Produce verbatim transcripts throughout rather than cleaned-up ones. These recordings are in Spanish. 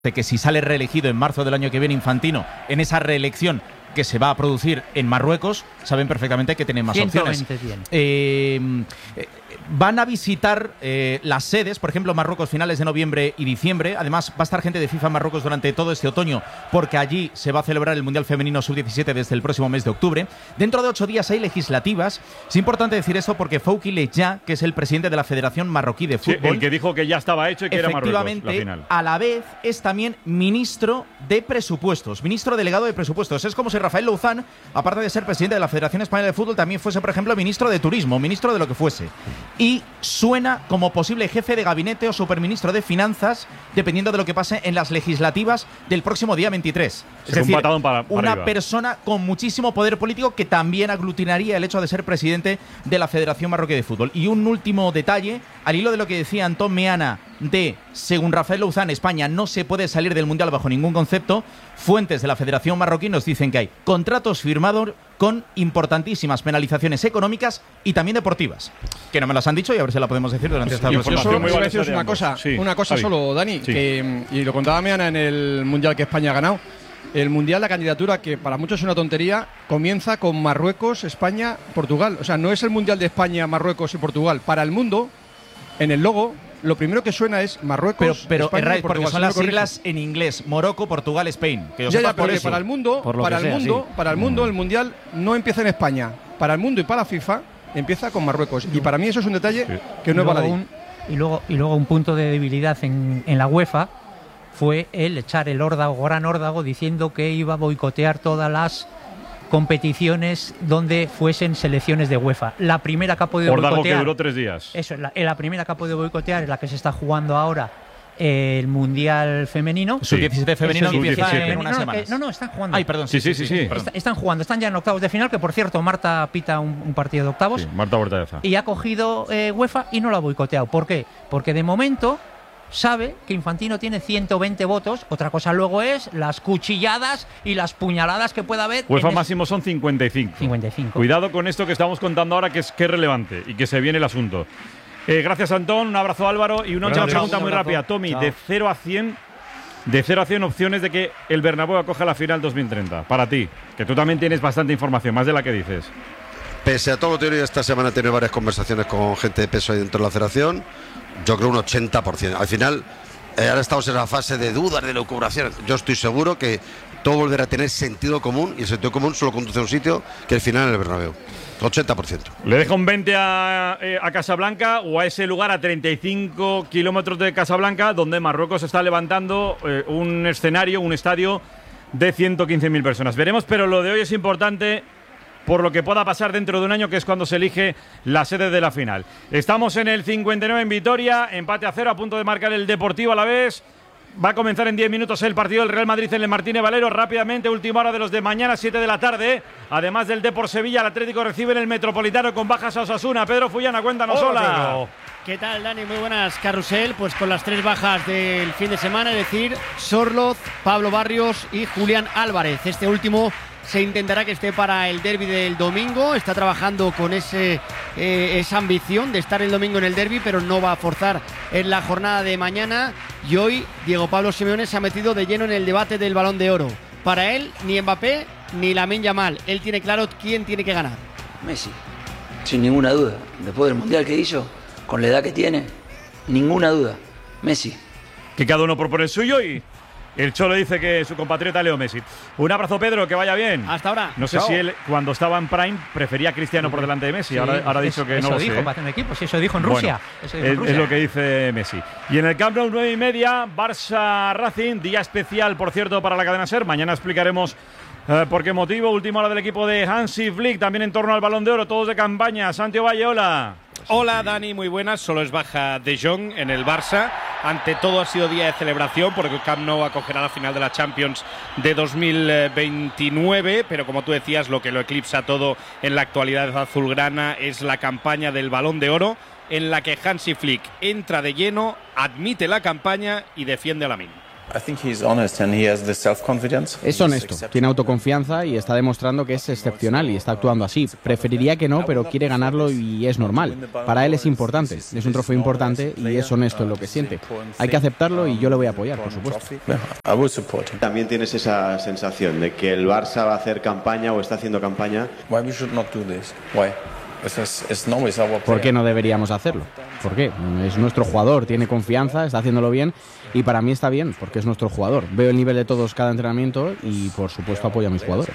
de que si sale reelegido en marzo del año que viene Infantino, en esa reelección que se va a producir en Marruecos, saben perfectamente que tienen más opciones. Eh, eh, van a visitar eh, las sedes, por ejemplo, Marruecos finales de noviembre y diciembre. Además, va a estar gente de FIFA en Marruecos durante todo este otoño, porque allí se va a celebrar el Mundial Femenino sub diecisiete desde el próximo mes de octubre. Dentro de ocho días hay legislativas. Es importante decir esto porque Fouki Leja, que es el presidente de la Federación Marroquí de Fútbol, sí, el que dijo que ya estaba hecho y que era Marruecos la final, a la vez es también ministro de presupuestos, ministro delegado de presupuestos. Es como si Rafael Louzán, aparte de ser presidente de la Federación Española de Fútbol, también fuese, por ejemplo, ministro de Turismo, ministro de lo que fuese. Y suena como posible jefe de gabinete o superministro de Finanzas, dependiendo de lo que pase en las legislativas del próximo día veintitrés. Es decir, un patadón para, para una arriba. persona con muchísimo poder político que también aglutinaría el hecho de ser presidente de la Federación Marroquí de Fútbol. Y un último detalle, al hilo de lo que decía Antón Meana, de, según Rafael Louzán, España no se puede salir del Mundial bajo ningún concepto. Fuentes de la Federación Marroquí nos dicen que hay contratos firmados con importantísimas penalizaciones económicas y también deportivas, que no me las han dicho y a ver si la podemos decir durante esta conversación. Yo solo muy voy a valiosa deciros de una ambos. cosa, Sí, una cosa Javi. solo, Dani, Sí. que, y lo contaba Meana en el Mundial que España ha ganado. El Mundial, la candidatura, que para muchos es una tontería, comienza con Marruecos, España, Portugal. O sea, no es el Mundial de España, Marruecos y Portugal. Para el mundo, en el logo, lo primero que suena es Marruecos, Pero, pero España Herraiz, y Portugal. porque son Si no las me corriges. siglas en inglés: Morocco, Portugal, Spain. Que yo Ya, sepa ya, pero por que eso. para el mundo, Por lo para que el sea, mundo, sí. para el mundo, el Mundial no empieza en España. Para el mundo y para la FIFA empieza con Marruecos. Y para mí eso es un detalle Sí. que no es luego baladí. un, y, luego, y luego un punto de debilidad en, en la UEFA fue el echar el órdago, gran órdago, diciendo que iba a boicotear todas las competiciones donde fuesen selecciones de UEFA. La primera que ha podido Órdago boicotear, que duró tres días. eso, la, la primera que ha podido boicotear es la que se está jugando ahora, eh, el Mundial Femenino. Sub diecisiete femenino Eso, empieza sub diecisiete. en unas no, semanas. eh, no, no, están jugando. Ay, perdón. Sí, sí, sí, sí. Está- están jugando, están ya en octavos de final, que por cierto, Marta pita un, un partido de octavos. Sí, Marta Bortaeza. Y ha cogido eh, UEFA y no lo ha boicoteado. ¿Por qué? Porque de momento sabe que Infantino tiene ciento veinte votos. Otra cosa luego es las cuchilladas y las puñaladas que pueda haber. UEFA en máximo son cincuenta y cinco. cincuenta y cinco. Cuidado con esto que estamos contando ahora, que es, que es relevante y que se viene el asunto. Eh, gracias, Antón. Un abrazo, Álvaro. Y una última Gracias. pregunta Un muy abrazo. rápida. Tommy, Chao. de cero a cien, de cero a cien opciones de que el Bernabéu acoja la final dos mil treinta. Para ti, que tú también tienes bastante información, más de la que dices. Pese a todo lo teoría, esta semana he tenido varias conversaciones con gente de peso ahí dentro de la federación. Yo creo un ochenta por ciento. Al final, eh, ahora estamos en la fase de dudas, de lucubración. Yo estoy seguro que todo volverá a tener sentido común, y el sentido común solo conduce a un sitio, que el final en el Bernabéu. ochenta por ciento. ¿Le deja un veinte a, eh, a Casablanca o a ese lugar a treinta y cinco kilómetros de Casablanca, donde Marruecos está levantando eh, un escenario, un estadio de ciento quince mil personas? Veremos, pero lo de hoy es importante por lo que pueda pasar dentro de un año, que es cuando se elige la sede de la final. Estamos en el cincuenta y nueve en Vitoria, empate a cero, a punto de marcar el Deportivo Alavés. Va a comenzar en diez minutos el partido del Real Madrid en el Martínez Valero. Rápidamente, última hora de los de mañana, siete de la tarde. Además del Depor Sevilla, el Atlético recibe en el Metropolitano con bajas a Osasuna. Pedro Fullana, cuéntanos, hola. Pedro. ¿Qué tal, Dani? Muy buenas, Carrusel. Pues con las tres bajas del fin de semana, es decir, Sorloz, Pablo Barrios y Julián Álvarez. Este último se intentará que esté para el derbi del domingo. Está trabajando con ese, eh, esa ambición de estar el domingo en el derbi, pero no va a forzar en la jornada de mañana. Y hoy Diego Pablo Simeone se ha metido de lleno en el debate del Balón de Oro. Para él, ni Mbappé ni Lamine Yamal. Él tiene claro quién tiene que ganar. Messi, sin ninguna duda. Después del Mundial que hizo, con la edad que tiene, ninguna duda. Messi. Que cada uno propone el suyo y el Cholo dice que su compatriota Leo Messi. Un abrazo, Pedro, que vaya bien. Hasta ahora. No sé Chao. si él, cuando estaba en Prime, prefería a Cristiano por delante de Messi. Sí, ahora, ahora ha eso- dicho que eso no lo dijo sé. ¿eh? para hacer un equipo, sí, eso dijo en Bueno, Rusia. Eso dijo en es, Rusia. es lo que dice Messi. Y en el Camp Nou, nueve y media, Barça Racing, día especial, por cierto, para la cadena SER. Mañana explicaremos eh, por qué motivo. Última hora del equipo de Hansi Flick, también en torno al Balón de Oro, todos de campaña. Santiago Valle, hola. Hola Dani, muy buenas. Solo es baja De Jong en el Barça. Ante todo ha sido día de celebración porque el Camp Nou acogerá la final de la Champions de dos mil veintinueve, pero como tú decías, lo que lo eclipsa todo en la actualidad azulgrana es la campaña del Balón de Oro, en la que Hansi Flick entra de lleno, admite la campaña y defiende a Lamine. Es honesto, tiene autoconfianza y está demostrando que es excepcional y está actuando así. Preferiría que no, pero quiere ganarlo y es normal. Para él es importante, es un trofeo importante y es honesto en lo que siente. Hay que aceptarlo y yo le voy a apoyar, por supuesto. También tienes esa sensación de que el Barça va a hacer campaña o está haciendo campaña. ¿Por qué no deberíamos hacerlo? ¿Por qué? Es nuestro jugador, tiene confianza, está haciéndolo bien y para mí está bien, porque es nuestro jugador. Veo el nivel de todos cada entrenamiento y por supuesto apoyo a mis jugadores.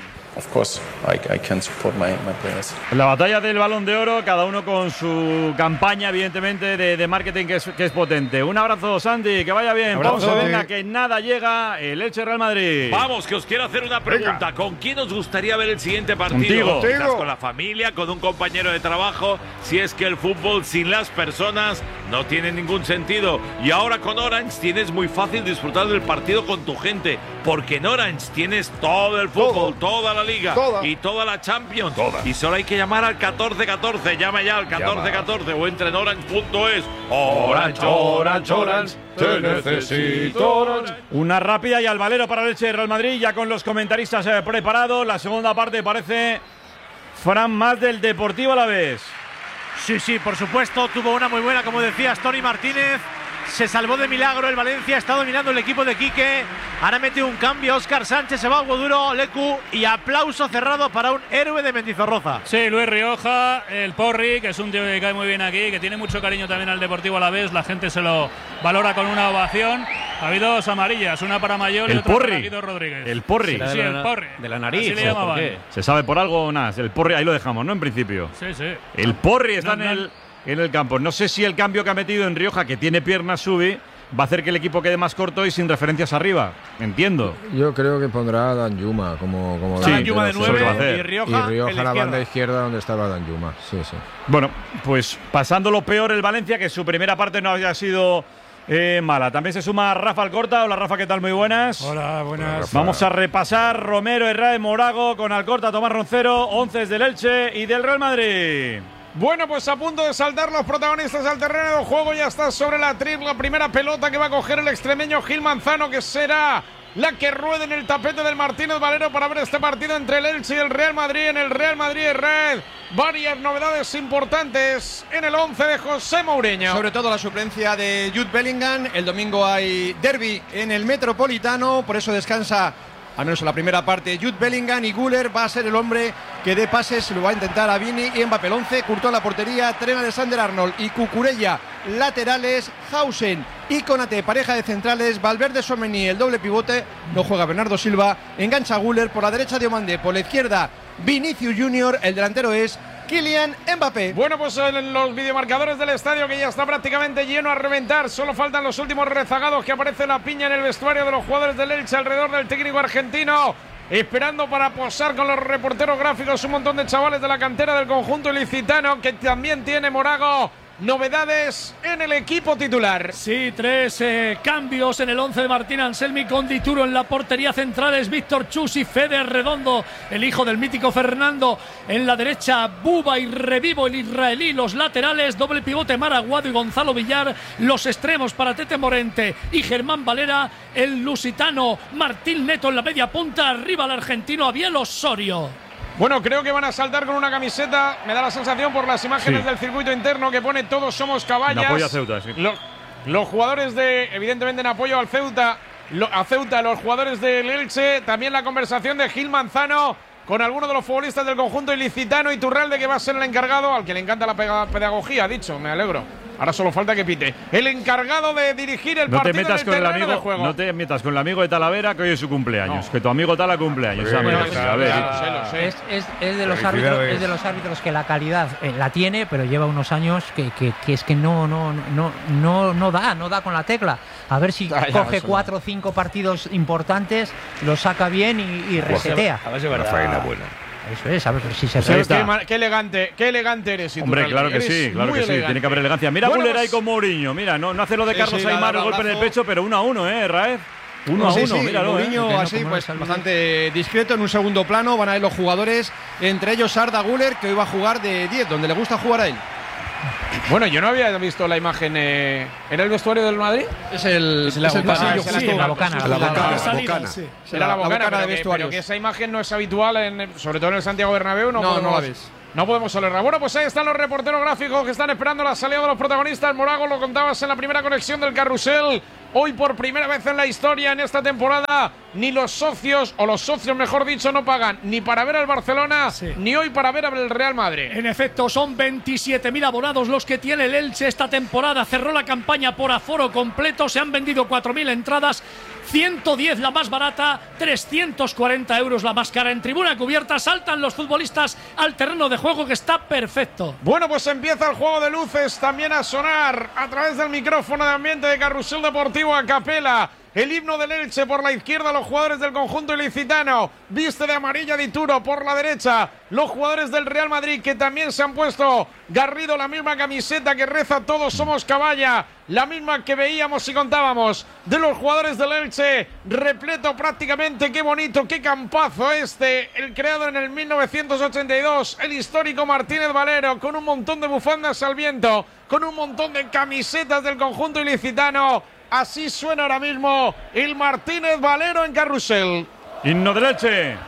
La batalla del Balón de Oro, cada uno con su campaña, evidentemente, de, de marketing que es, que es potente. Un abrazo, Santi, que vaya bien. Abrazo, Vamos a venga, que nada llega el Elche Real Madrid. Vamos, que os quiero hacer una pregunta. Venga. ¿Con quién os gustaría ver el siguiente partido? Contigo. Quizás con la familia, con un compañero de trabajo. Si es que el fútbol sin las personas no tiene ningún sentido. Y ahora con Orange tienes muy fácil disfrutar del partido con tu gente, porque en Orange tienes todo el fútbol, todo. toda la Liga toda. y toda la Champions. Toda. Y solo hay que llamar al catorce catorce. Llama ya al catorce catorce o entra en orange punto es. Orange, Orange, Orange, te necesito Orange. Una rápida y al valero para el Elche de Real Madrid, ya con los comentaristas eh, preparados. La segunda parte parece, Fran, más del Deportivo a la vez. Sí, sí, por supuesto, tuvo una muy buena, como decías, Tony Martínez. Se salvó de milagro el Valencia, está dominando el equipo de Quique. Ahora mete un cambio Óscar Sánchez, se va a Duro, Lecu y aplauso cerrado para un héroe de Mendizorroza. Sí, Luis Rioja, el Porri, que es un tío que cae muy bien aquí, que tiene mucho cariño también al Deportivo Alavés. La gente se lo valora con una ovación. Ha habido dos amarillas, una para Mayor y el otra porri. para Guido Rodríguez. El Porri. Sí, sí, el Porri. De la nariz. Así le llamaban. ¿Se sabe por algo o nada? El Porri, ahí lo dejamos, ¿no? En principio. Sí, sí. El Porri está no, en, no. el, en el campo. No sé si el cambio que ha metido en Rioja, que tiene piernas, sube, va a hacer que el equipo quede más corto y sin referencias arriba. Entiendo. Yo creo que pondrá a Danjuma como, como sí, delantero. Danjuma de nueve y Rioja, y Rioja a la banda izquierda donde estaba Danjuma. Sí, sí. Bueno, pues pasando lo peor el Valencia, que su primera parte no había sido eh, mala. También se suma Rafa Alcorta. Hola Rafa, ¿qué tal? Muy buenas. Hola, buenas. Vamos a repasar Romero, Herrera, Morago con Alcorta, Tomás Roncero, once del Elche y del Real Madrid. Bueno, pues a punto de saltar los protagonistas al terreno de juego. Ya está sobre la tri la primera pelota que va a coger el extremeño Gil Manzano, que será la que ruede en el tapete del Martínez Valero para ver este partido entre el Elche y el Real Madrid. En el Real Madrid Red, varias novedades importantes en el once de José Mourinho. Sobre todo la suplencia de Jude Bellingham. El domingo hay derbi en el Metropolitano, por eso descansa, al menos en la primera parte, Jude Bellingham, y Güler va a ser el hombre que dé pases, lo va a intentar a Vini y Mbappé. El once, Courtois en la portería, Trent Alexander-Arnold y Cucurella laterales, Hausen y Konate pareja de centrales, Valverde, Tchouaméni el doble pivote, no juega Bernardo Silva, engancha Güler por la derecha Diomande, por la izquierda Vinicius Junior, el delantero es Kylian Mbappé. Bueno, pues en los videomarcadores del estadio, que ya está prácticamente lleno a reventar, solo faltan los últimos rezagados, que aparece la piña en el vestuario de los jugadores del Elche alrededor del técnico argentino, esperando para posar con los reporteros gráficos un montón de chavales de la cantera del conjunto ilicitano, que también tiene Morago novedades en el equipo titular. Sí, tres eh, cambios en el once de Martín Anselmi, con Dituro en la portería, centrales Víctor Chus y Fede Redondo, el hijo del mítico Fernando. En la derecha Buba y Revivo, el israelí. Los laterales, doble pivote Maraguado y Gonzalo Villar. Los extremos para Tete Morente y Germán Valera. El lusitano Martín Neto en la media punta. Arriba el argentino Abiel Osorio. Bueno, creo que van a saltar con una camiseta, me da la sensación por las imágenes sí. del circuito interno, que pone Todos somos caballas. En apoyo a Ceuta, sí. Los, los jugadores de, evidentemente en apoyo al Ceuta, lo, a Ceuta, los jugadores del Elche, también la conversación de Gil Manzano con algunos de los futbolistas del conjunto ilicitano, y Turralde, que va a ser el encargado, al que le encanta la pedagogía, ha dicho, me alegro. Ahora solo falta que pite. El encargado de dirigir el no partido te metas en el con el amigo, amigo, juego. No te metas con el amigo de Talavera, que hoy es su cumpleaños. No. Que tu amigo Tala cumpleaños. Sí, bueno, sí, a ver. claro, sé, lo sé. Es, es, es, de los árbitros, es de los árbitros que la calidad eh, la tiene, pero lleva unos años que, que, que es que no, no, no, no, no da, no da con la tecla. A ver si ah, coge cuatro o cinco partidos importantes, los saca bien y, y resetea. A ver si es verdad. Una faena buena. Eso es, a ver si se pues qué, qué elegante, qué elegante eres. Hombre, claro que sí, claro que sí, elegante. Tiene que haber elegancia. Mira bueno, Güler pues, ahí con Mourinho, mira, no, no hace lo de Carlos sí, sí, Aymar, el golpe en el pecho, pero uno a uno, ¿eh, Raez? Uno sí, a uno, sí, míralo. Mourinho ¿eh? así, pues bastante discreto, en un segundo plano van a ir los jugadores, entre ellos Arda Güler, que hoy va a jugar de diez, donde le gusta jugar a él. Bueno, yo no había visto la imagen. Eh, ¿Era el vestuario del Madrid? Es el, es la, es el bocana, pasillo, sí, justo. la bocana. La bocana, la la salida, bocana. sí. Era la bocana, la bocana pero, de que, vestuarios. pero que esa imagen no es habitual, en, sobre todo en el Santiago Bernabéu. No, No, podemos, no la ves. No podemos olerla. Bueno, pues ahí están los reporteros gráficos que están esperando la salida de los protagonistas. Morago, lo contabas en la primera conexión del carrusel. Hoy por primera vez en la historia, en esta temporada, ni los socios, o los socios mejor dicho, no pagan ni para ver al Barcelona, sí. ni hoy para ver al Real Madrid. En efecto, son veintisiete mil abonados los que tiene el Elche esta temporada. Cerró la campaña por aforo completo, se han vendido cuatro mil entradas. ciento diez la más barata, trescientos cuarenta euros la más cara. En tribuna cubierta saltan los futbolistas al terreno de juego que está perfecto. Bueno, pues empieza el juego de luces también a sonar a través del micrófono de ambiente de Carrusel Deportivo a capela. El himno del Elche por la izquierda, los jugadores del conjunto ilicitano. Viste de amarilla Dituro por la derecha. Los jugadores del Real Madrid que también se han puesto Garrido la misma camiseta que reza Todos somos Caballa. La misma que veíamos y contábamos de los jugadores del Elche. Repleto prácticamente, qué bonito, qué campazo este. El creado en el mil novecientos ochenta y dos. El histórico Martínez Valero con un montón de bufandas al viento. Con un montón de camisetas del conjunto ilicitano. Así suena ahora mismo el Martínez Valero en Carrusel. Himno del Elche.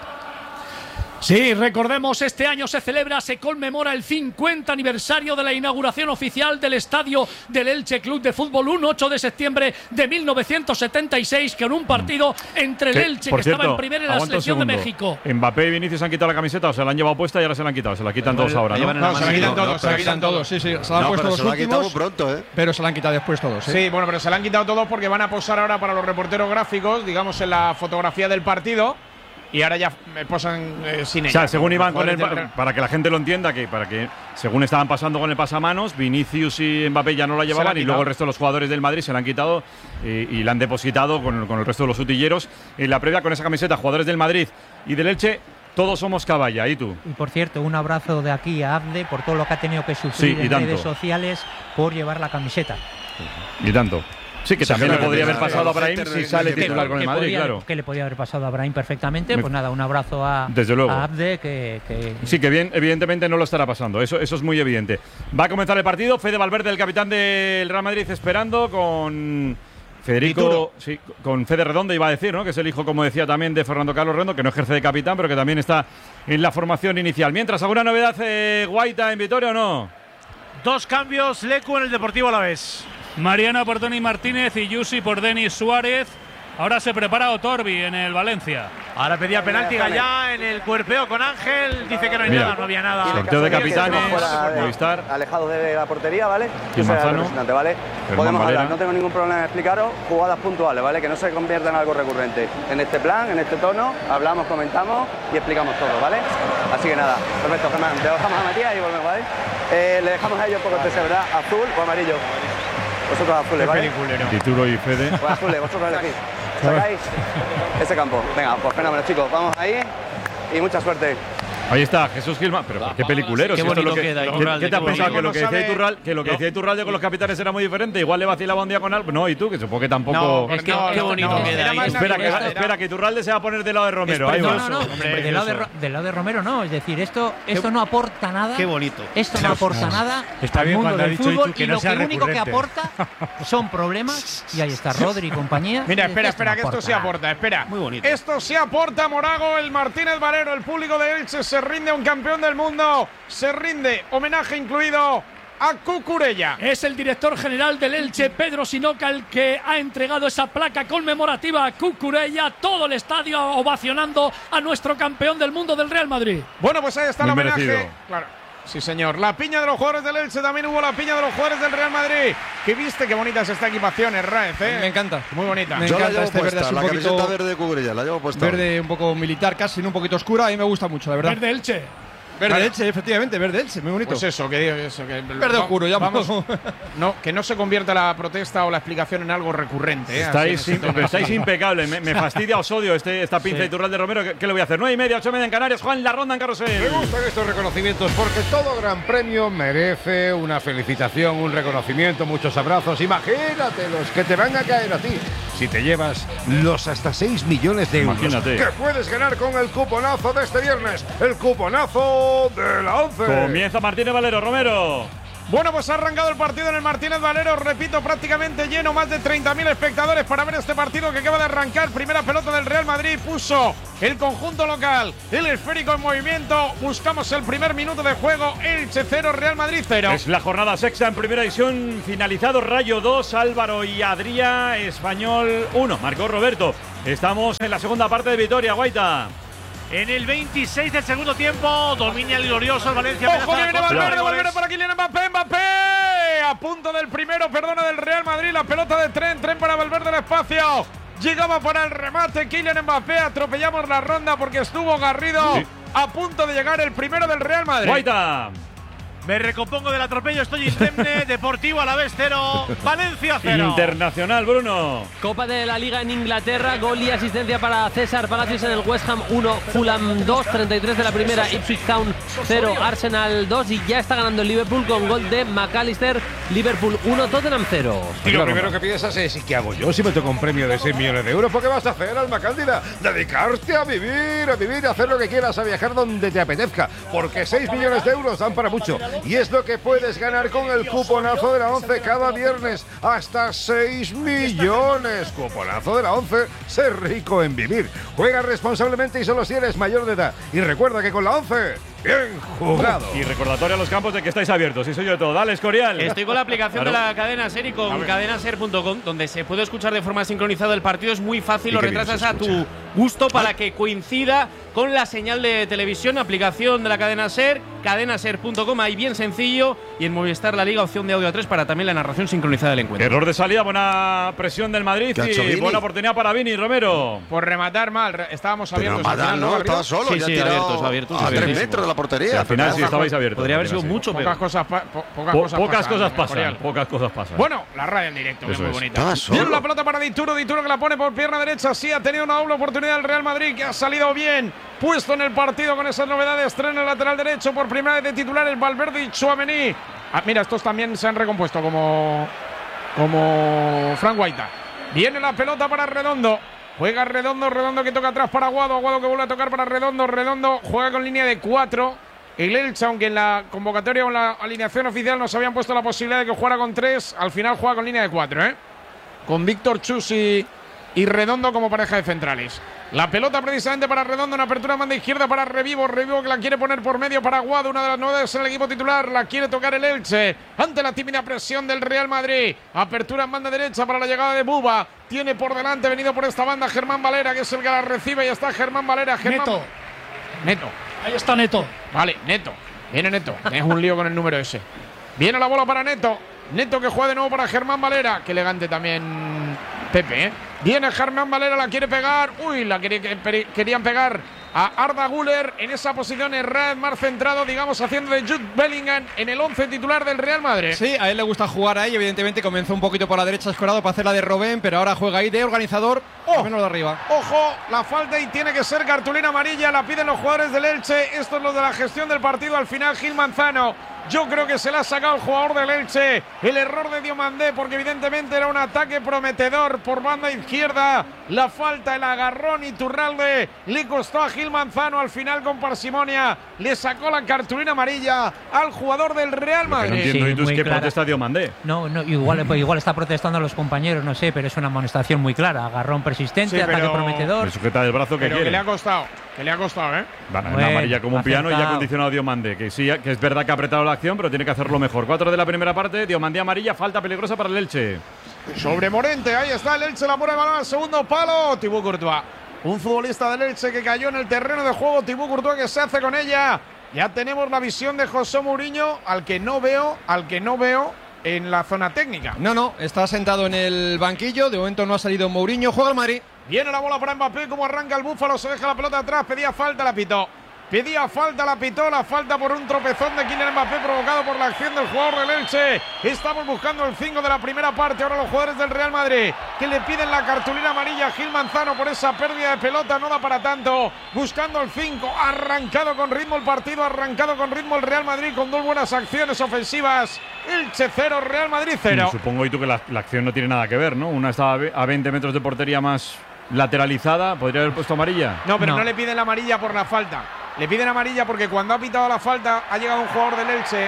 Sí, recordemos, este año se celebra, se conmemora el cincuenta aniversario de la inauguración oficial del estadio del Elche Club de Fútbol, un ocho de septiembre de mil novecientos setenta y seis, con un partido entre el Elche, que cierto, estaba en primera, y la selección de México. Mbappé y Vinicius se han quitado la camiseta, o se la han llevado puesta y ahora se la han quitado. Se la quitan todos ahora, ¿no? No, se la quitan todos, se la quitan todos, sí, sí. Se la han No, puesto pero los se la han quitado últimos, muy pronto, ¿eh? pero se la han quitado después todos, ¿eh? Sí, bueno, pero se la han quitado todos porque van a posar ahora para los reporteros gráficos, digamos, en la fotografía del partido. Y ahora ya me posan eh, sin ella. O sea, según iban con el, del... para que la gente lo entienda, que para que según estaban pasando con el pasamanos, Vinicius y Mbappé ya no la llevaban la y luego el resto de los jugadores del Madrid se la han quitado y, y la han depositado con, con el resto de los utilleros. En la previa con esa camiseta, jugadores del Madrid y del Elche, todos somos Caballa. ¿Y tú? Y por cierto, un abrazo de aquí a Abde por todo lo que ha tenido que sufrir sí, en tanto. redes sociales por llevar la camiseta. Y tanto. Sí, que Sí, también claro, le podría que haber pasado a claro, Brahim que si sale que titular que, con el que Madrid, podía, claro. Que le podía haber pasado a Brahim perfectamente. Me... Pues nada, un abrazo a, Desde luego. a Abde que, que… Sí, que bien, evidentemente no lo estará pasando. Eso, eso es muy evidente. Va a comenzar el partido. Fede Valverde, el capitán del Real Madrid, esperando con Federico, sí, con Fede Redondo, iba a decir, ¿no? Que es el hijo, como decía también, de Fernando Carlos Redondo, que no ejerce de capitán, pero que también está en la formación inicial. Mientras, ¿alguna novedad, eh, Guaita, en Vitoria o no? Dos cambios, Lecu en el Deportivo Alavés. Mariano por Toni Martínez y Yusi por Denis Suárez. Ahora se prepara Otorbi en el Valencia. Ahora pedía penalti Gallá en el cuerpeo con Ángel. Dice que no hay Mira, nada, no había nada. Sorteo de capitanes, Movistar. Alejado de la portería, ¿vale? Y Manzano. ¿Vale? Germán Podemos Valera. hablar, no tengo ningún problema en explicaros. Jugadas puntuales, ¿vale? Que no se conviertan en algo recurrente. En este plan, en este tono, hablamos, comentamos y explicamos todo, ¿vale? Así que nada, perfecto, Germán. Te dejamos a Matías y volvemos, ¿vale? Eh, le dejamos a ellos porque usted se verá azul o amarillo. Vosotros azules, ¿vale? Dituro y Fede. Pues azules, vosotros elegís. Sacáis ese campo. Venga, pues fenómeno, chicos. Vamos ahí y mucha suerte. Ahí está, Jesús Gilman. Pero qué peliculero. Qué si esto es lo bonito que, queda, ¿qué, Iturralde, ¿qué te has qué pensado? bonito. Que lo que decía sabe- Iturralde, que lo que No. decía Iturralde con los capitanes era muy diferente. Igual le vacilaba un día con algo. No, y tú, que supongo que tampoco. No, Es que no, qué no, bonito no, queda era ahí. más Espera, que, navideño. espera, que Iturralde se va a poner del lado de Romero. Ahí No, va. no, no, hombre, del, lado de, Ro- del lado de Romero no. Es decir, esto, esto no aporta nada. Qué bonito. Esto no aporta nada Está al bien mundo cuando ha del dicho fútbol Itu que y no lo, sea que, lo único que recurrente. aporta son problemas. Y ahí está Rodri y compañía. Mira, Es espera, esto espera, no que esto aporta sí nada. aporta, espera. Muy bonito. Esto sí aporta, Morago, el Martínez Valero, el público de Elche se rinde a un campeón del mundo, se rinde, homenaje incluido a Cucurella. Es el director general del Elche, Pedro Sinoca, el que ha entregado esa placa conmemorativa a Cucurella. Todo el estadio ovacionando a nuestro campeón del mundo del Real Madrid. Bueno, pues ahí está el Muy homenaje. merecido. Claro. Sí, señor. La piña de los jugadores del Elche, también hubo la piña de los jugadores del Real Madrid. Que viste qué bonita es esta equipación, Raez, ¿eh? Me encanta. Muy bonita. Me Yo la encanta llevo este verde puesta, así la un poquito camiseta verde de Cucurella, la llevo puesta. verde, un poco militar casi, ¿no? Un poquito oscura. A mí me gusta mucho, la verdad. Verde Elche. Verde Vale. Elche, efectivamente, verde Elche, muy bonito. Pues eso, que digo eso. Que Verde oscuro, ya vamos. vamos. No, que no se convierta la protesta o la explicación en algo recurrente. ¿eh? Así Estáis, en ese im- tono. estáis impecables. Me, me fastidia, os odio este, esta pinza Sí. de Iturralde Romero. ¿Qué, ¿Qué le voy a hacer? nueve y media, ocho y media en Canarias. Juan, la ronda en Me Carrusel. gustan estos reconocimientos porque todo gran premio merece una felicitación, un reconocimiento, muchos abrazos. Imagínate los que te van a caer a ti si te llevas los hasta seis millones de euros Imagínate. que puedes ganar con el cuponazo de este viernes, el cuponazo de la once. Comienza Martínez Valero, Romero. Bueno, pues ha arrancado el partido en el Martínez Valero, repito, prácticamente lleno, más de treinta mil espectadores para ver este partido que acaba de arrancar. Primera pelota del Real Madrid, puso el conjunto local, el esférico en movimiento. Buscamos el primer minuto de juego, Elche cero, Real Madrid cero. Es la jornada sexta en primera división, finalizado Rayo dos, Álvaro y Adrià, Español uno, marcó Roberto. Estamos en la segunda parte de Vitoria, Guaita. En el veintiséis del segundo tiempo, domina el glorioso el Valencia. ¡Ojo que viene Valverde, Valverde para Kylian Mbappé, Mbappé! A punto del primero, perdona, del Real Madrid, la pelota de tren, tren para Valverde, el espacio. Llegaba para el remate, Kylian Mbappé, atropellamos la ronda porque estuvo Garrido. Sí. A punto de llegar el primero del Real Madrid. Guaita. Me recompongo del atropello, estoy indemne. Deportivo Alavés cero, Valencia cero. Internacional, Bruno. Copa de la Liga en Inglaterra, gol y asistencia para César Palacios en el West Ham uno, Fulham dos, treinta y tres de la primera, Ipswich Town cero, Arsenal dos y ya está ganando el Liverpool con gol de McAllister. Liverpool uno, Tottenham cero. Y lo primero que piensas es, ¿y qué hago yo si me toco un premio de seis millones de euros? ¿Por qué vas a hacer, Alma Cándida? Dedicarte a vivir, a vivir, a hacer lo que quieras, a viajar donde te apetezca, porque seis millones de euros dan para mucho. Y es lo que puedes ganar con el cuponazo de la once cada viernes. Hasta seis millones. Cuponazo de la once. Ser rico en vivir. Juega responsablemente y solo si eres mayor de edad. Y recuerda que con la once, bien jugado. Y recordatorio a los campos de que estáis abiertos. Y soy yo de todo. Dale, Escorial. Estoy con la aplicación claro. de la cadena SER y con cadenaser punto com, donde se puede escuchar de forma sincronizada el partido. Es muy fácil, lo retrasas a tu gusto para que coincida con la señal de televisión. Aplicación de la cadena SER, cadenaser punto com, ahí bien sencillo. Y en Movistar La Liga, opción de audio a tres para también la narración sincronizada del encuentro. Error de salida, buena presión del Madrid y buena oportunidad para Vini, Romero. Por rematar mal, estábamos abiertos. Pero Madán, ¿no? Estaba solo, sí, ya sí, tirado abiertos, abiertos, a abiertos. tres metros de la portería. Sí, al final sí estabais abiertos. Podría haber sido mucho peor. Pocas cosas, pa po pocas po cosas pocas pasan. Cosas pasan pocas cosas pasan. Bueno, la radio en directo, que es muy bonita. Es. Viene la pelota para Dituro, Dituro que la pone por pierna derecha. Sí, ha tenido una doble oportunidad el Real Madrid, que ha salido bien puesto en el partido con esas novedades. Tren en el lateral derecho por primera vez de titulares, Valverde y Tchouaméni. Ah, mira, estos también se han recompuesto como, como Frank Guaita. Viene la pelota para Redondo. Juega Redondo, Redondo que toca atrás para Aguado. Aguado que vuelve a tocar para Redondo. Redondo juega con línea de cuatro. El Elche, aunque en la convocatoria o en la alineación oficial nos habían puesto la posibilidad de que jugara con tres, al final juega con línea de cuatro, ¿eh? Con Víctor Chus y, y Redondo como pareja de centrales. La pelota precisamente para Redondo, en apertura banda izquierda para Revivo, Revivo que la quiere poner por medio para Aguado, una de las novedades en el equipo titular, la quiere tocar el Elche, ante la tímida presión del Real Madrid, apertura en banda derecha para la llegada de Buba, tiene por delante, venido por esta banda Germán Valera, que es el que la recibe, y está Germán Valera, Germán... Neto. Neto. Ahí está Neto. Vale, Neto, viene Neto, es un lío con el número ese. Viene la bola para Neto, Neto que juega de nuevo para Germán Valera, que elegante también Pepe, ¿eh? Viene Germán Valera, la quiere pegar. Uy, la quería, querían pegar a Arda Güler en esa posición errada, más centrado, digamos, haciendo de Jude Bellingham en el once titular del Real Madrid. Sí, a él le gusta jugar ahí. Evidentemente comenzó un poquito por la derecha escorado para hacer la de Robben, pero ahora juega ahí de organizador, oh, menos de arriba. Ojo, la falta y tiene que ser cartulina amarilla. La piden los jugadores del Elche. Esto es lo de la gestión del partido. Al final, Gil Manzano. Yo creo que se le ha sacado el jugador del Elche el error de Diomandé, porque evidentemente era un ataque prometedor por banda izquierda. La falta, el agarrón, Iturralde le costó a Gil Manzano. Al final, con parsimonia, le sacó la cartulina amarilla al jugador del Real Madrid. No entiendo, Sí, ¿y tú es muy que clara. protesta Diomandé? No, no, igual, pues igual está protestando a los compañeros, no sé, pero es una amonestación muy clara. Agarrón persistente, Sí, ataque pero- prometedor. Me sujeta el brazo que Pero quiere. que le ha costado, que le ha costado, ¿eh? Vale, Bueno, una amarilla como un piano y ya ha acertado. condicionado a Diomandé. Que sí, que es verdad que ha apretado la acción, pero tiene que hacerlo mejor. Cuatro de la primera parte, Diomandé amarilla, falta peligrosa para el Elche. Sobre Morente, ahí está el Elche, la pone el balón al segundo palo. Thibaut Courtois, un futbolista del Elche que cayó en el terreno de juego. Thibaut Courtois que se hace con ella. Ya tenemos la visión de José Mourinho, al que no veo, al que no veo en la zona técnica. No, no, está sentado en el banquillo. De momento no ha salido Mourinho. Juega el Madrid. Viene la bola para Mbappé, como arranca el Búfalo, se deja la pelota atrás, pedía falta, la pitó. Pedía falta, la pitó, la falta por un tropezón de Kylian Mbappé provocado por la acción del jugador del Elche. Estamos buscando el cinco de la primera parte, ahora los jugadores del Real Madrid que le piden la cartulina amarilla a Gil Manzano por esa pérdida de pelota, no da para tanto. Buscando el cinco, arrancado con ritmo el partido, arrancado con ritmo el Real Madrid con dos buenas acciones ofensivas. Elche cero, Real Madrid cero. Supongo y tú que la, la acción no tiene nada que ver, ¿no? Una estaba a veinte metros de portería más lateralizada, ¿podría haber puesto amarilla? No, pero no. No. le piden la amarilla por la falta. Le piden amarilla porque cuando ha pitado la falta ha llegado un jugador del Elche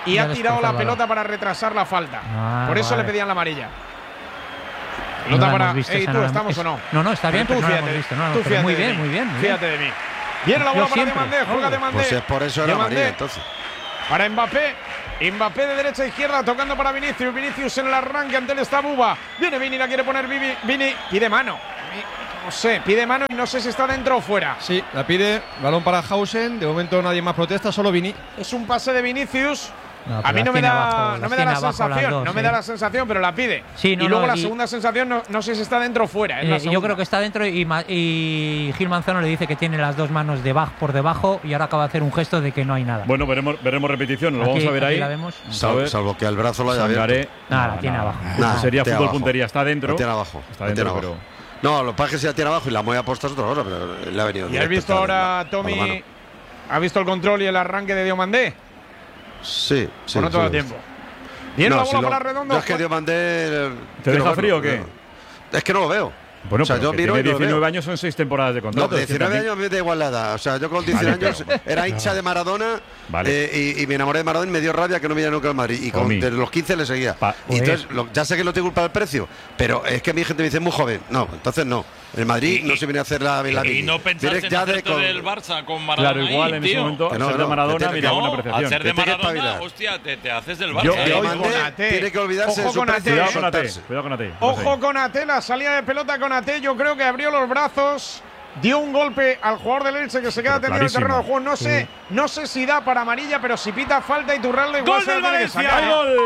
y ha tirado la pelota para retrasar la falta. Ah, Por eso vale. le pedían la amarilla. Pelota no para. Visto, Ey, ¿tú no estamos es, o no? No, no, está bien, tú pero no fíjate, lo hemos visto. No, no, tú pero fíjate muy de bien, mí. muy bien. Muy Fíjate bien. de mí. Viene la bola Yo para siempre. Demandé, juega Demandé. Pues es por eso era Demandé. amarilla, entonces. Para Mbappé. Mbappé de derecha a izquierda, tocando para Vinicius. Vinicius en el arranque, ante él está Buba. Viene Vini, la quiere poner Vivi. Vini, pide mano. No sé, pide mano y no sé si está dentro o fuera. Sí, la pide, balón para Hausen. De momento nadie más protesta, solo Vini. Es un pase de Vinicius. No, a mí no me da, abajo, no me da la abajo sensación, dos, no sí. me da la sensación, pero la pide. Sí, no, y luego no, la y, segunda sensación, no, no sé si está dentro o fuera. Es la Eh, yo segunda. creo que está dentro y, Ma- y Gil Manzano le dice que tiene las dos manos debajo, por debajo y ahora acaba de hacer un gesto de que no hay nada. Bueno, veremos, veremos repetición, lo Aquí- vamos a ver aquí ahí. la vemos. Salvo, salvo que el brazo lo haya Sangaré. abierto. Nada, la tiene abajo. Nah, Sería tiene fútbol abajo. puntería, está dentro. La tiene abajo. Está la tiene dentro, abajo. pero. No, lo que pasa es que si la tiene abajo y la mueve a postas otra hora, pero le ha venido. Y has visto ahora, Tommy, ha visto el control y el arranque de Diomandé. Sí, sí. O no sí, todo el sí. tiempo. Viene No, la si bola lo- para Redondo. Yo es que Diomandé. ¿Te deja frío o qué? Es que no lo veo. Bueno, o sea, pero yo que miro tiene y no lo diecinueve veo. años, son seis temporadas de contrato. No, es que diecinueve también- años me da igual la edad. O sea, yo con diecinueve Vale, años pero- era hincha de Maradona Vale. eh, y, y me enamoré de Maradona y me dio rabia que no me llamara nunca al Madrid. Y con Omi. desde los quince le seguía. Pa- y entonces, lo- ya sé que no te culpa del precio, pero es que mi gente me dice muy joven. No, entonces no. El Madrid Y- no se viene a hacer la, la Y no pensar Viene en ya de hacerte con- del Barça con Maradona. Claro, igual ahí, en ese tío. momento, Que al no, ser que de no, Maradona, que tiene- mira, No, buena al apreciación. ser de Que tiene que Maradona, espabilar. hostia, te, te haces del Yo- Barça. yo- ¿eh? Diomandé Ate. tiene que olvidarse Ojo de su con precio Ate. y Cuidado con Ate, soltarse. cuidado con Ate. Ojo con Ate, la salida de pelota con Ate. Yo creo que abrió los brazos, dio un golpe al jugador del Elche que se queda Pero tendido en el terreno de clarísimo. juego. No sé, no sé si da para amarilla, pero si pita falta y Turralde igual ¡Gol se del la tiene que Valencia! sacar. ¡Hay gol!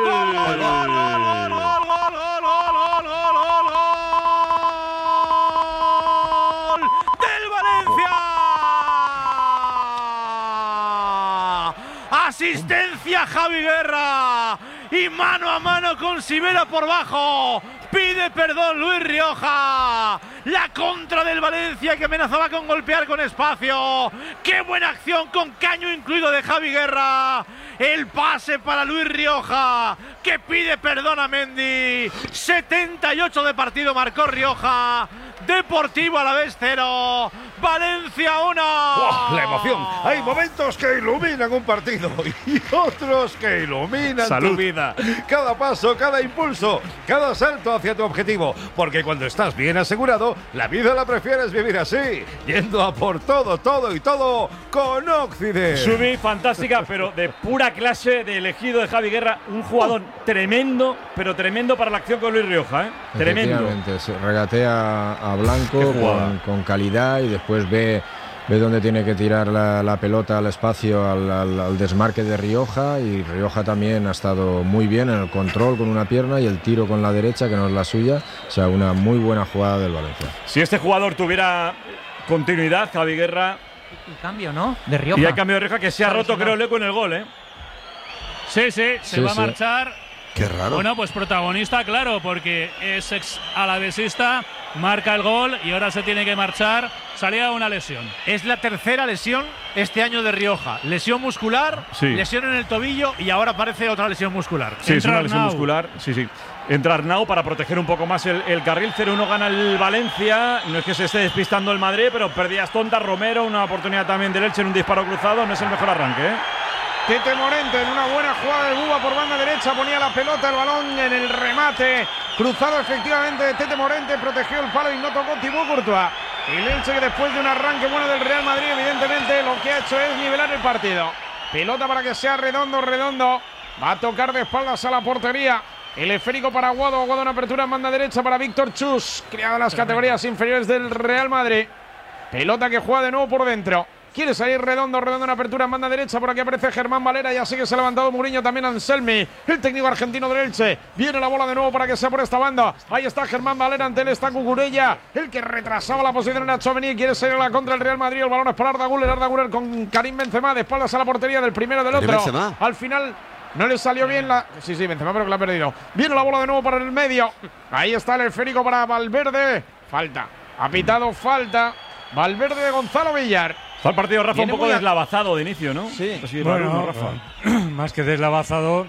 ¡Gol del Valencia! Asistencia Javi Guerra y mano a mano con Sibera por bajo. Pide perdón Luis Rioja. La contra del Valencia que amenazaba con golpear con espacio. ¡Qué buena acción con caño incluido de Javi Guerra! El pase para Luis Rioja que pide perdón a Mendy. setenta y ocho de partido marcó Rioja. Deportivo Alavés cero. Valencia uno. ¡Buah, la emoción! Hay momentos que iluminan un partido y otros que iluminan Salud. tu vida. Cada paso, cada impulso, cada salto hacia tu objetivo. Porque cuando estás bien asegurado, la vida la prefieres vivir así, yendo a por todo, todo y todo con Occident. Subi, fantástica, pero de pura clase de elegido de Javi Guerra. Un jugador tremendo, pero tremendo para la acción con Luis Rioja, ¿eh? Tremendo. Efectivamente, se regatea a Blanco Qué jugada. con, con calidad y después ve, ve dónde tiene que tirar la, la pelota al espacio, al, al- al desmarque de Rioja, y Rioja también ha estado muy bien en el control con una pierna y el tiro con la derecha, que no es la suya. O sea, una muy buena jugada del Valencia. Si este jugador tuviera continuidad, Javi Guerra, El cambio, ¿no? De Rioja. y hay cambio de Rioja que se ha roto, creo, Leco en el gol, ¿eh? Sí, sí, se Sí, va sí. a marchar. Qué raro. Bueno, pues protagonista, claro, porque es ex alavesista, marca el gol y ahora se tiene que marchar. Salía una lesión. Es la tercera lesión este año de Rioja. Lesión muscular, Sí. lesión en el tobillo y ahora aparece otra lesión muscular. Sí, es Entra una lesión Arnau. muscular. Sí, sí. Entra Arnau para proteger un poco más el, el carril. cero uno gana el Valencia. No es que se esté despistando el Madrid, pero pérdidas tontas. Romero, una oportunidad también del Elche en un disparo cruzado. No es el mejor arranque, ¿eh? Tete Morente en una buena jugada de Buba por banda derecha, ponía la pelota, el balón en el remate, cruzado efectivamente de Tete Morente, protegió el palo y no tocó Thibaut Courtois. El Elche, que después de un arranque bueno del Real Madrid, evidentemente lo que ha hecho es nivelar el partido. Pelota para que sea Redondo, Redondo va a tocar de espaldas a la portería. El esférico para Aguado, Aguado en apertura en banda derecha para Víctor Chus, criado en las categorías inferiores del Real Madrid. Pelota que juega de nuevo por dentro. Quiere salir Redondo, Redondo en apertura en banda derecha. Por aquí aparece Germán Valera. Ya sí que se ha levantado Mourinho, también Anselmi, el técnico argentino del Elche. Viene la bola de nuevo para que sea por esta banda. Ahí está Germán Valera, ante él está Cucurella, el que retrasaba la posición en Tchouaméni. Quiere salir a la contra el Real Madrid. El balón es para Arda Güler. Arda Güler con Karim Benzema, de espaldas a la portería del primero del ¿Karim otro. Benzema? Al final no le salió bien la… Sí, sí, Benzema, pero que la ha perdido. Viene la bola de nuevo para el medio. Ahí está el esférico para Valverde. Falta. Ha pitado falta. Valverde de Gonzalo Villar. Está el partido, Rafa, un Viene poco muy a- deslavazado de inicio, ¿no? Sí. Así Bueno, raro, ¿no, Rafa? más que deslavazado,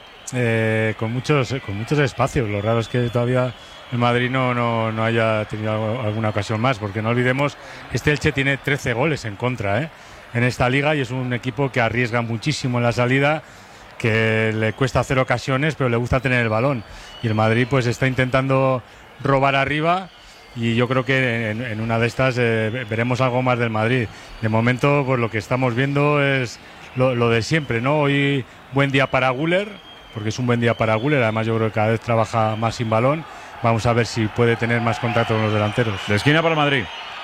eh, con muchos con muchos espacios. Lo raro es que todavía el Madrid no, no, no haya tenido algo- alguna ocasión más, porque no olvidemos, este Elche tiene trece goles en contra, ¿eh? en esta liga, y es un equipo que arriesga muchísimo en la salida, que le cuesta hacer ocasiones, pero le gusta tener el balón. Y el Madrid pues está intentando robar arriba y yo creo que en, en una de estas eh, veremos algo más del Madrid. De momento pues lo que estamos viendo es lo, lo de siempre, ¿no? Hoy buen día para Güler, porque es un buen día para Güler, además yo creo que cada vez trabaja más sin balón. Vamos a ver si puede tener más contacto con los delanteros. De esquina para el Madrid.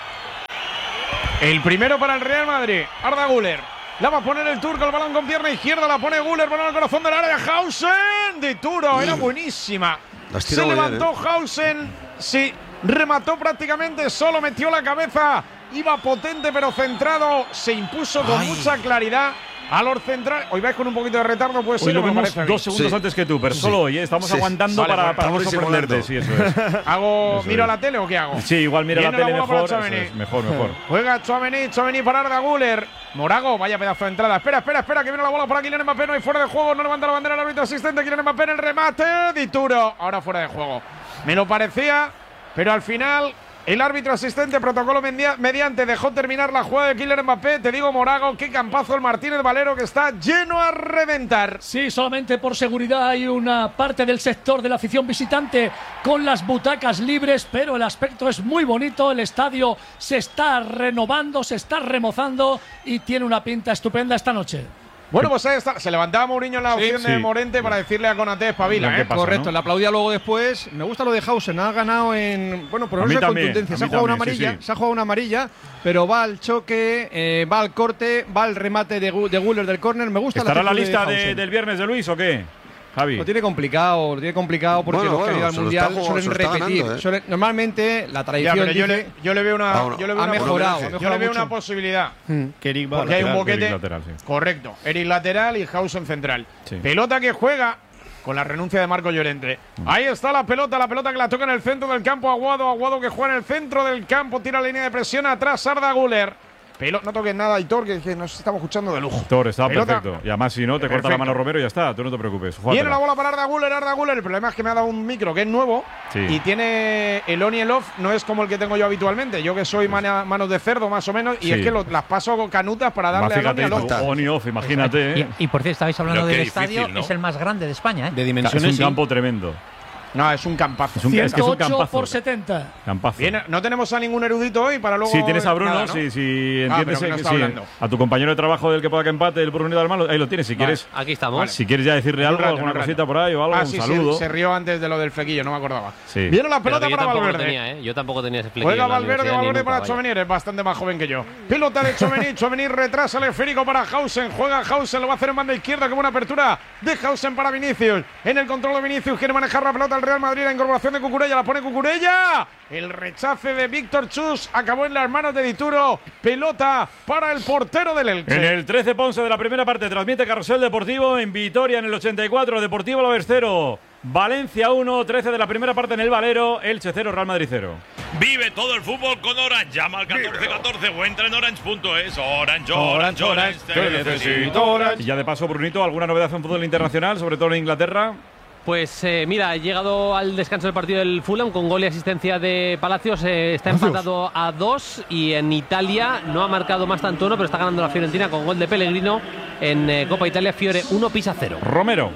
El primero para el Real Madrid, Arda Güler. La va a poner el turco, el balón con pierna izquierda, la pone Güler, balón al corazón del área, Hausen, de Turo, era buenísima. Se levantó bien, ¿eh? Hausen, sí, remató prácticamente solo, metió la cabeza, iba potente pero centrado, se impuso con Ay. mucha claridad. A los centrales, hoy vais con un poquito de retardo, pues hoy lo vemos dos segundos sí. antes que tú, pero sí. solo hoy, ¿eh? estamos sí. aguantando vale, para, para no sorprenderte. Sí, eso es. ¿Hago, eso ¿Miro es. a la tele o qué hago? Sí, igual mira Viene la tele la mejor, es, mejor, mejor. Juega Tchouaméni, Tchouaméni para Arda Güler. Morago, vaya pedazo de entrada. Espera, espera, espera, que viene la bola para Kylian Mbappé, no hay fuera de juego, no levanta la bandera el árbitro asistente. Kylian Mbappé en el remate, Dituro, ahora fuera de juego. Me lo parecía, pero al final el árbitro asistente, protocolo mediante, dejó terminar la jugada de Kylian Mbappé. Te digo, Morago, qué campazo el Martínez Valero, que está lleno a reventar. Sí, solamente por seguridad hay una parte del sector de la afición visitante con las butacas libres, pero el aspecto es muy bonito. El estadio se está renovando, se está remozando y tiene una pinta estupenda esta noche. Bueno, pues ahí está. Se levantaba Mourinho en la opción sí, de sí. Morente para decirle a Konaté espabila, ¿eh? Pasa, correcto, ¿no? Le aplaudía luego después. Me gusta lo de Hausen, ha ganado en… Bueno, por eso contundencia. Se ha jugado una amarilla, sí, sí. se ha jugado una amarilla, pero va al choque, eh, va al corte, va al remate de, de Güler del córner. Me gusta ¿Estará la, la lista de de, del viernes de Luis o qué? Javi. Lo tiene complicado, lo tiene complicado porque bueno, los bueno, que han ido al Mundial está, suelen repetir. Ganando, ¿eh? suelen, normalmente la tradición ya, yo, dice, le, yo le veo una, ah, yo le veo ha una mejorado, yo mejorado le veo mucho. una posibilidad. Hmm. Que Eric va porque lateral, hay un boquete. Lateral, sí. Correcto. Eric lateral y Hausen central. Sí. Pelota que juega con la renuncia de Marco Llorente. Mm. Ahí está la pelota, la pelota que la toca en el centro del campo. Aguado, Aguado que juega en el centro del campo. Tira la línea de presión atrás, Arda Güler. Pero no toques nada, Aitor, que, que nos estamos escuchando de lujo. Aitor, está pelota. Perfecto. Y además, si no, te perfecto. corta la mano Romero y ya está. Tú no te preocupes. Júgatela. Viene la bola para Arda Güler, Arda Güler. El problema es que me ha dado un micro que es nuevo sí. y tiene el on y el off. No es como el que tengo yo habitualmente. Yo que soy mana, manos de cerdo, más o menos. Y sí. es que lo, las paso con canutas para darle fíjate, al on y al off. On y off, imagínate. ¿eh? Y, y por cierto, estabais hablando del difícil, estadio. ¿no? Es el más grande de España, ¿eh? De dimensiones. Es un campo sí. tremendo. No, es un campazo. Es un, ciento ocho es que es un campazo. por setenta. Campazo. Bien, no tenemos a ningún erudito hoy para luego… Sí, tienes a Bruno, nada, ¿no? sí, sí, entiendes ah, que no que sí, a tu compañero de trabajo del que pueda que empate, el Bruno del malo, ahí lo tienes, si vale, quieres. Aquí estamos. Vale. Si quieres ya decirle algo, rato, alguna cosita por ahí o algo, ah, un sí, saludo. Sí, se rió antes de lo del flequillo, no me acordaba. Sí. Viene la pelota para Valverde. Tenía, ¿eh? Yo tampoco tenía ese flequillo. Juega Valverde, Valverde para Tchouaméni, es bastante más joven que yo. Pelota de Tchouaméni, Tchouaméni retrasa el esférico para Hausen, juega Hausen, lo va a hacer en banda izquierda como una apertura de Hausen para Vinicius. En el control de Vinicius quiere manejar la pelota al Real Madrid, la incorporación de Cucurella, la pone Cucurella. El rechace de Víctor Chus acabó en las manos de Dituro. Pelota para el portero del Elche. En el trece Ponce de la primera parte transmite Carrusel Deportivo en Vitoria en el ochenta y cuatro. Deportivo Alavés cero. Valencia uno, trece de la primera parte en el Valero. Elche cero, Real Madrid cero. Vive todo el fútbol con Orange. Llama al catorce catorce o entra en orange punto es. Orange, Orange, Orange. Te necesito Orange. Y ya de paso, Brunito, ¿alguna novedad en fútbol internacional, sobre todo en Inglaterra? Pues eh, mira, ha llegado al descanso del partido del Fulham con gol y asistencia de Palacios. Eh, está empatado a dos y en Italia no ha marcado más Tantuono, pero está ganando la Fiorentina con gol de Pellegrino en eh, Copa Italia. Fiore uno, Pisa cero. Romero.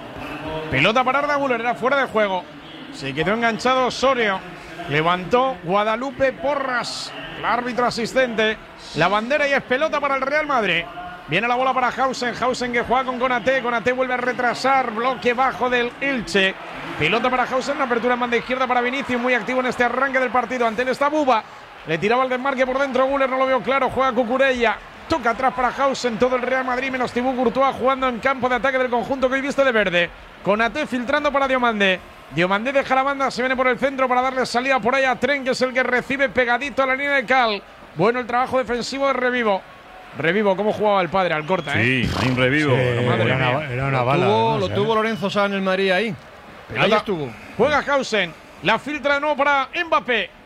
Pelota para Arda Güler, era fuera de juego. Se quedó enganchado Osorio. Levantó Guadalupe Porras, el árbitro asistente. La bandera y es pelota para el Real Madrid. Viene la bola para Hausen, Hausen que juega con Konaté, Konaté vuelve a retrasar, bloque bajo del Elche. Pelota para Hausen, una apertura en banda izquierda para Vinicius, muy activo en este arranque del partido. Ante él está Buba, le tiraba el desmarque por dentro, Güler no lo veo claro, juega Cucurella. Toca atrás para Hausen, todo el Real Madrid, menos Thibaut Courtois jugando en campo de ataque del conjunto que hoy viste de verde. Konaté filtrando para Diomande. Diomande deja la banda, se viene por el centro para darle salida por ahí a Tren, que es el que recibe pegadito a la línea de Cal. Bueno el trabajo defensivo de Revivo. Revivo, cómo jugaba el padre al corta, ¿eh? Sí, hay un Revivo. Sí, era, una, era una bala. Lo tuvo, lo sé. tuvo Lorenzo Sá en el Madrid ahí. Ahí estuvo. Juega Hausen. La filtra de nuevo para Mbappé.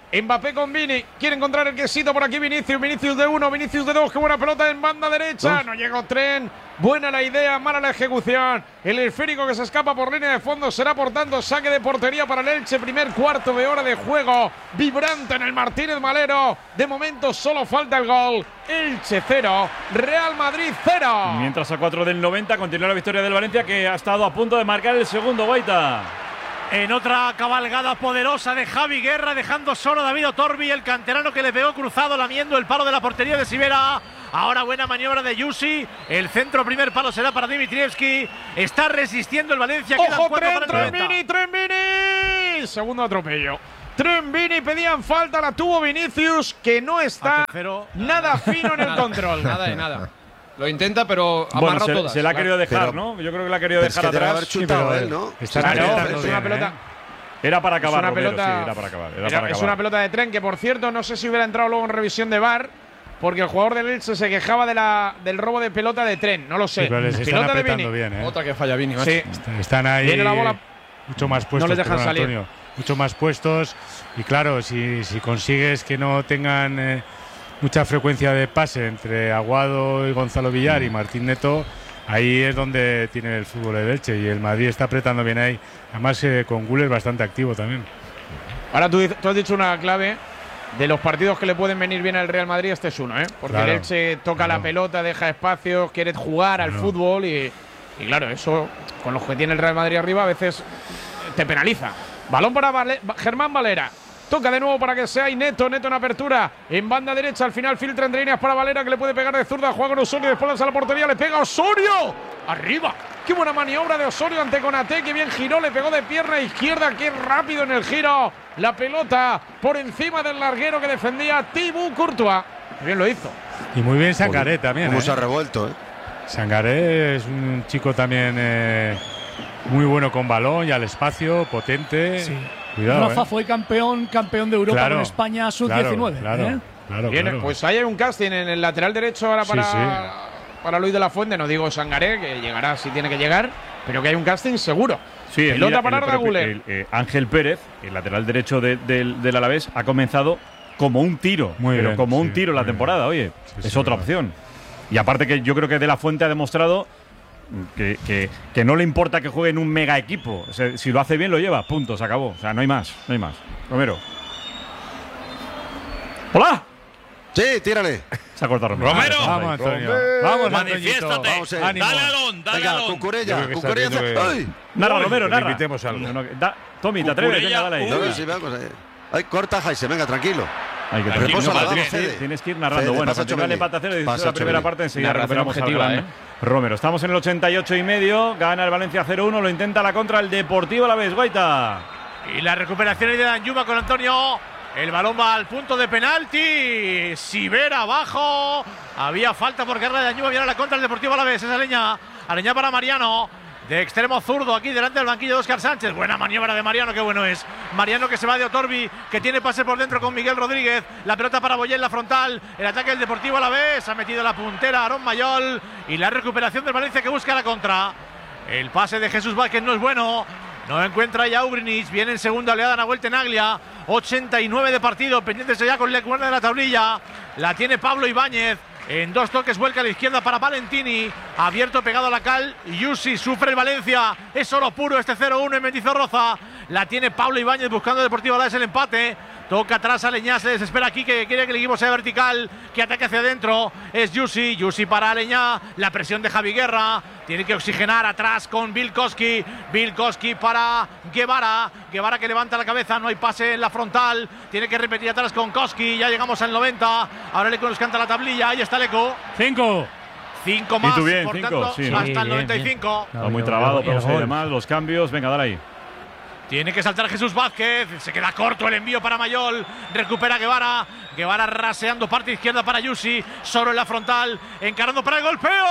Mbappé con Vini. Quiere encontrar el quesito por aquí. Vinicius. Vinicius de uno. Vinicius de dos. Qué buena pelota en banda derecha. No llegó Tren. Buena la idea. Mala la ejecución. El esférico que se escapa por línea de fondo será, por tanto, saque de portería para el Elche. Primer cuarto de hora de juego. Vibrante en el Martínez Valero. De momento solo falta el gol. Elche cero. Real Madrid cero. Mientras a cuatro del noventa continúa la victoria del Valencia, que ha estado a punto de marcar el segundo, Guaita. En otra cabalgada poderosa de Javi Guerra, dejando solo a David Otorbi, el canterano que le pegó cruzado lamiendo el palo de la portería de Sivera. Ahora buena maniobra de Yusi. El centro primer palo será para Dimitrievski. Está resistiendo el Valencia. ¡Ojo, Tren, Trenvini, Trenvini! Segundo atropello. Trenvini, pedían falta, la tuvo Vinicius, que no está nada fino en el control. Nada de nada. Lo intenta, pero ha bueno, amarrado se, todas. se la ha querido dejar, pero, ¿no? Yo creo que la ha querido dejar es que atrás. haber chutado sí, él, ¿no? Está claro, claro, es una pelota. Era para acabar, es una Romero, pelota, sí, era para acabar. Era era, para es acabar. una pelota de Tren que, por cierto, no sé si hubiera entrado luego en revisión de V A R, porque el jugador del Elche se quejaba de la, del robo de pelota de Tren. No lo sé. Sí, pero les están pelota apretando de bien, ¿eh? Otra que falla Vini. Sí. Están ahí. Viene la bola. Mucho más puestos. No les dejan perdón, salir. Antonio, mucho más puestos. Y claro, si, si consigues que no tengan eh, mucha frecuencia de pase entre Aguado y Gonzalo Villar y Martín Neto, ahí es donde tiene el fútbol de Elche. Y el Madrid está apretando bien ahí. Además, eh, con Güler bastante activo también. Ahora tú, tú has dicho una clave. De los partidos que le pueden venir bien al Real Madrid, este es uno, ¿eh? Porque claro, el Elche toca claro. la pelota, deja espacios, quiere jugar al claro. fútbol y, y claro, eso con los que tiene el Real Madrid arriba a veces te penaliza. Balón para Vale, Germán Valera. Toca de nuevo para que sea y Neto, Neto en apertura, en banda derecha, al final filtra entre líneas para Valera, que le puede pegar de zurda, juega con Osorio, después a la portería, le pega Osorio, arriba, qué buena maniobra de Osorio ante Konaté, que bien giró, le pegó de pierna izquierda, qué rápido en el giro, la pelota por encima del larguero que defendía Thibaut Courtois, bien lo hizo. Y muy bien Sangaré también. Cómo ¿eh? se ha revuelto, ¿eh? Sangaré es un chico también eh, muy bueno con balón y al espacio, potente. Sí. Cuidado, Rafa eh. fue campeón, campeón de Europa claro, con España sub Claro, diecinueve. claro, ¿eh? claro, Bien, claro. pues ahí hay un casting en el lateral derecho ahora para, sí, sí. para Luis de la Fuente, no digo Sangaré, que llegará si tiene que llegar, pero que hay un casting seguro. Sí, pelota mira, para el, Arda Güler. el, eh, Ángel Pérez, el lateral derecho de, de, del Alavés, ha comenzado como un tiro, muy pero bien, como sí, un tiro la temporada, oye, sí, es sí, otra verdad. opción. Y aparte que yo creo que De la Fuente ha demostrado que, que, que no le importa que juegue en un mega equipo. O sea, si lo hace bien lo lleva, punto, se acabó. O sea, no hay más, no hay más. Romero. ¡Hola! Sí, tírale. Se ha cortado Romero. Romero. Vamos, Antonio. Vamos, Manifiéstate. Vamos, eh. Dale alón, dale Venga, alón. Cucurella, Cucurella. viendo, eh. ¡Ay! Narra, Uy, Romero, que narra. le invitemos algo. No, no, da, Tommy, te atreves, venga, dale ahí. No, no, sí, vamos. Eh. Ay, corta, Jaise, venga, tranquilo. Hay que Aquí Reposa no la va dama, bien, Fede. Tienes que ir narrando. Fede, Bueno, pasa continúa el Chomeni. empate a cero, dice Pasa la primera Chomeni. parte, enseguida Narración recuperamos al objetiva, gran ¿eh? Romero. Estamos en el ochenta y ocho y medio, gana el Valencia cero uno, lo intenta la contra el Deportivo Alavés, Guaita. Y la recuperación de Danjuma con Antonio. El balón va al punto de penalti. Sivera abajo. Había falta por guerra de Danjuma. Viene la contra el Deportivo Alavés. Esa leña. Aleña para Mariano. De extremo zurdo aquí delante del banquillo de Óscar Sánchez. Buena maniobra de Mariano, qué bueno es. Mariano que se va de Otorbi, que tiene pase por dentro con Miguel Rodríguez. La pelota para Boyé en la frontal. El ataque del Deportivo Alavés. Ha metido la puntera Aarón Mayol. Y la recuperación del Valencia que busca la contra. El pase de Jesús Vázquez no es bueno. No encuentra ya Ubrinic. Viene en segunda oleada Nahuel Tenaglia. ochenta y nueve de partido. Pendientes ya con Lecuerda de la tablilla. La tiene Pablo Ibáñez. En dos toques vuelca a la izquierda para Valentini. Abierto, pegado a la cal. Yusi sufre el Valencia. Es oro puro este cero uno en Mendizorroza. La tiene Pablo Ibáñez buscando el Deportivo Alavés el empate. Toca atrás a Aleñá. Se desespera aquí que quiere que el equipo sea vertical. Que ataque hacia adentro. Es Yusi. Yusi para Aleñá. La presión de Javi Guerra. Tiene que oxigenar atrás con Vilkoski. Vilkoski para Guevara. Guevara que levanta la cabeza. No hay pase en la frontal. Tiene que repetir atrás con Koski. Ya llegamos al noventa. Ahora Leco nos canta la tablilla. Ahí está Leco. Cinco. Cinco más. Y tú bien, por cinco, tanto, sí, ¿no? hasta Sí, el bien, noventa y cinco. Está muy trabado, pero sí, además los cambios. Venga, dale ahí. Tiene que saltar Jesús Vázquez. Se queda corto el envío para Mayol. Recupera Guevara. Guevara raseando parte izquierda para Yusi. Solo en la frontal. Encarando para el golpeo.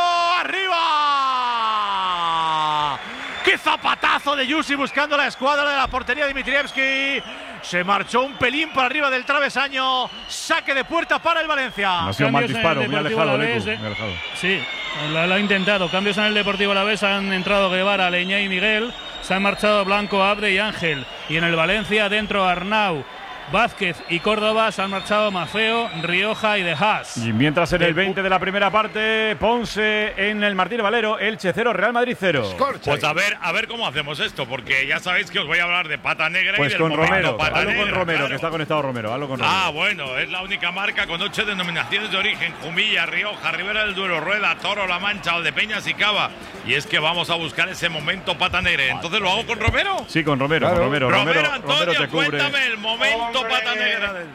¡Arriba! ¡Qué zapatazo de Yusi buscando la escuadra de la portería de Dimitrievski! Se marchó un pelín para arriba del travesaño. Saque de puerta para el Valencia. No ha sido mal Cambios en disparo, el muy Deportivo alejado, Alavés, Lecu, eh. muy alejado. Sí, lo, lo ha intentado. Cambios en el Deportivo Alavés. Han entrado Guevara, Leñá y Miguel. Se han marchado Blanco, Abre y Ángel. Y en el Valencia, dentro Arnau, Vázquez y Córdoba, se han marchado Mafeo, Rioja y De Haas. Y mientras en el veinte de la primera parte, Ponce en el Martín Valero, Elche cero, Real Madrid cero. Pues a ver, a ver cómo hacemos esto, porque ya sabéis que os voy a hablar de Pata Negra pues y del con momento Romero, Pata hazlo Negra, con Romero, claro. que está conectado Romero, hazlo con Romero. Ah, bueno, es la única marca con ocho denominaciones de origen: Jumilla, Rioja, Ribera del Duero, Rueda, Toro, La Mancha, Valdepeñas y Cava. Y es que vamos a buscar ese momento Pata Negra. Entonces, ¿lo hago con Romero? Sí, con Romero, Claro. con Romero. Romero, Romero, Antonio, Romero te cubre. cuéntame el momento Hombre. Pata Negra del…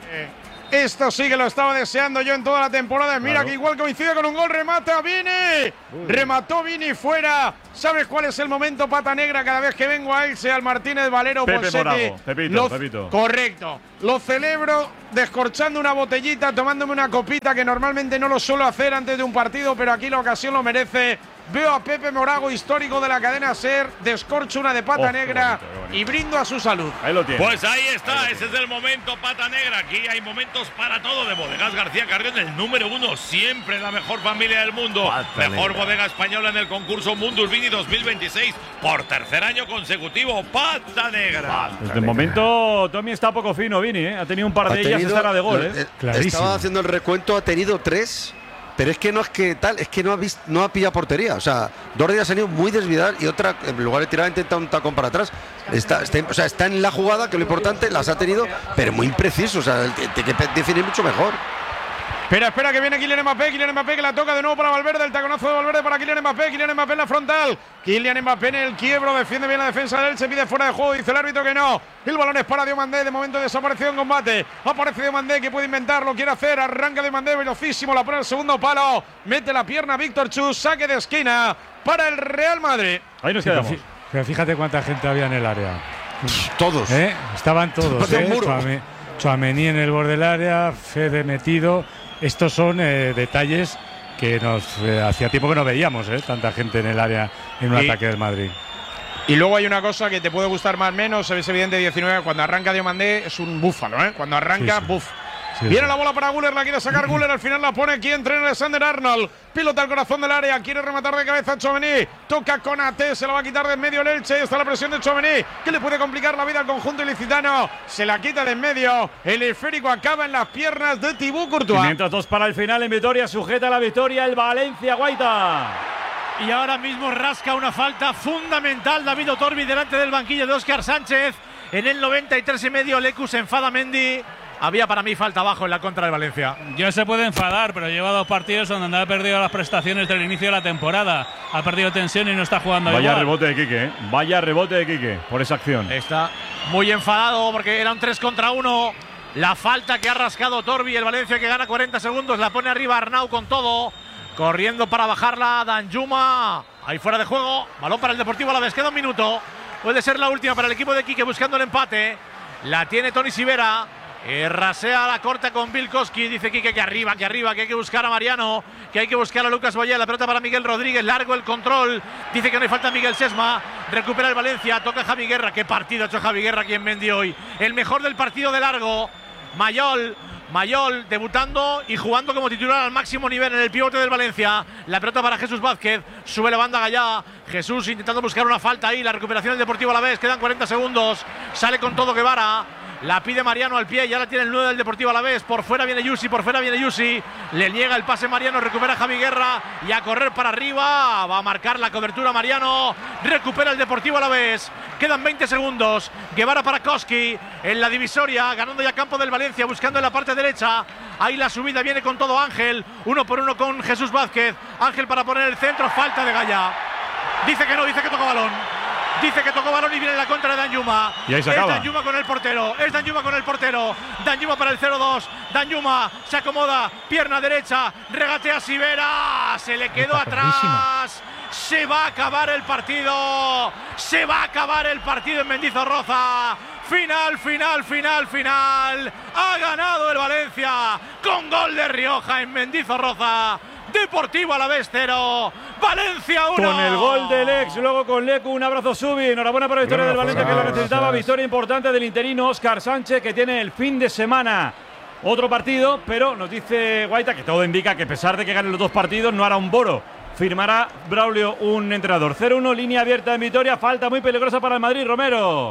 Esto sí que lo estaba deseando yo en toda la temporada. Mira Claro. que igual coincide con un gol, remata Vini. Remató Vini fuera. ¿Sabes cuál es el momento Pata Negra cada vez que vengo a Elche, al Martínez Valero? Pepe Ponseti? Morago, Pepito, Lo- Pepito. Correcto. Lo celebro descorchando una botellita, tomándome una copita que normalmente no lo suelo hacer antes de un partido, pero aquí la ocasión lo merece. Veo a Pepe Morago, histórico de la cadena SER, descorcho una de Pata Oh, qué Negra bonito, qué bonito. y brindo a su salud. Ahí lo tienes. Pues ahí está, ese es el momento Pata Negra. Aquí hay momentos para todo de Bodegas García Carrión, el número uno, siempre la mejor familia del mundo. Pata Mejor Negra. bodega española en el concurso Mundus Vini dos mil veintiséis por tercer año consecutivo. Pata Negra. Desde el momento, Tommy está poco fino, Vini, ¿eh? Ha tenido un par Ha de ellas tenido- estará de gol, ¿eh? eh, Clarísimo. Estaba haciendo el recuento, ha tenido tres, pero es que no es que tal, es que no ha visto, no ha pillado portería. O sea, dos días han ido muy desviadas y otra, en lugar de tirar, ha intentado un tacón para atrás. Está, está, o sea, está en la jugada, que lo importante, las ha tenido, pero muy impreciso. O sea, tiene que definir mucho mejor. Espera, espera, que viene Kylian Mbappé. Kylian Mbappé que la toca de nuevo para Valverde. El taconazo de Valverde para Kylian Mbappé. Kylian Mbappé en la frontal. Kylian Mbappé en el quiebro. Defiende bien la defensa de él. Se pide fuera de juego. Dice el árbitro que no. El balón es para Diomandé. De momento desaparecido en combate. Aparece Diomandé, que puede inventar. Lo quiere hacer. Arranca Diomandé velocísimo. La pone al segundo palo. Mete la pierna Víctor Chus. Saque de esquina para el Real Madrid. Ahí nos Sí, pero quedamos. fí- Pero fíjate cuánta gente había en el área. Todos. ¿Eh? Estaban todos. Parecía un ¿eh? muro. Chuame- Tchouaméni en el borde del área, Fede metido. Estos son eh, detalles que nos eh, hacía tiempo que no veíamos, ¿eh? Tanta gente en el área en un Y- ataque del Madrid. Y luego hay una cosa que te puede gustar más o menos. Es evidente, diecinueve. Cuando arranca Diomandé es un búfalo, ¿eh? Cuando arranca, Sí, sí. buf. Sí, Viene sí. la bola para Guller, la quiere sacar Guller, al final la pone aquí, entrena Alexander Arnold, pilota al corazón del área, quiere rematar de cabeza a Tchouaméni, toca con A T, se la va a quitar de en medio el Elche, ahí está la presión de Tchouaméni, que le puede complicar la vida al conjunto ilicitano, se la quita de en medio, el esférico acaba en las piernas de Thibaut Y Courtois. mientras dos para el final en Vitoria, sujeta la victoria el Valencia Guaita. Y ahora mismo rasca una falta fundamental David Otorbi delante del banquillo de Óscar Sánchez. En el noventa y tres y medio Lecu se enfada Mendy. Había para mí falta abajo en la contra de Valencia. Ya se puede enfadar, pero lleva dos partidos donde ha perdido las prestaciones del inicio de la temporada. Ha perdido tensión y no está jugando Vaya igual. rebote de Quique, ¿eh? Vaya rebote de Quique por esa acción. Está muy enfadado porque era un tres contra uno. La falta que ha rascado Torbi, el Valencia que gana cuarenta segundos, la pone arriba Arnau con todo. Corriendo para bajarla Danjuma. Ahí fuera de juego. Balón para el Deportivo Alavés. Queda un minuto. Puede ser la última para el equipo de Quique buscando el empate. La tiene Toni Sivera. Eh, rasea la corta con Bilkowski. Dice Quique que arriba, que arriba, que hay que buscar a Mariano, que hay que buscar a Lucas Boyé. La pelota para Miguel Rodríguez. Largo el control. Dice que no hay falta Miguel Sesma. Recupera el Valencia. Toca Javi Guerra. Qué partido ha hecho Javi Guerra aquí en Mendy hoy. El mejor del partido de largo. Mayol. Mayol debutando y jugando como titular al máximo nivel en el pivote del Valencia. La pelota para Jesús Vázquez. Sube la banda Gallá. Jesús intentando buscar una falta ahí. La recuperación del Deportivo Alavés. Quedan cuarenta segundos. Sale con todo Guevara. La pide Mariano al pie, ya la tiene el nueve del Deportivo Alavés. Por fuera viene Yusi, por fuera viene Yusi. Le niega el pase Mariano, recupera Javi Guerra y a correr para arriba. Va a marcar la cobertura Mariano. Recupera el Deportivo Alavés. Quedan veinte segundos. Guevara para Koski en la divisoria, ganando ya campo del Valencia, buscando en la parte derecha. Ahí la subida viene con todo Ángel. Uno por uno con Jesús Vázquez. Ángel para poner el centro, falta de Gallá. Dice que no, dice que tocó balón. Dice que tocó balón y viene la contra de Danjuma. Y ahí se es acaba. Danjuma con el portero. Es Danjuma con el portero. Danjuma para el cero dos. Danjuma se acomoda. Pierna derecha. Regatea Sivera. Se le quedó Está perdísimo. atrás. Se va a acabar el partido. Se va a acabar el partido en Mendizorroza. Final, final, final, final. Ha ganado el Valencia con gol de Rioja en Mendizorroza. Deportivo Alavés cero, Valencia uno. Con el gol del ex, luego con Lecu, un abrazo Subi, enhorabuena por la victoria del Valencia que la necesitaba, gracias. victoria importante del interino Óscar Sánchez que tiene el fin de semana otro partido, pero nos dice Guaita que todo indica que a pesar de que ganen los dos partidos no hará un boro, firmará Braulio un entrenador. cero uno, línea abierta en Vitoria, falta muy peligrosa para el Madrid, Romero.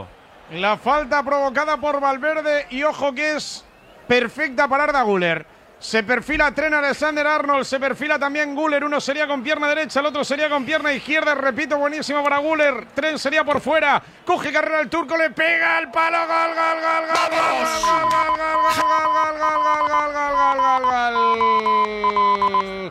La falta provocada por Valverde y ojo que es perfecta para Arda Güler. Se perfila Trent Alexander-Arnold, se perfila también Güler. Uno sería con pierna derecha, el otro sería con pierna izquierda. Repito, buenísimo para Güler. Trent sería por fuera. Coge carrera el turco, le pega al palo. Gol, gol, gol, gol, gol, gol, gol, gol,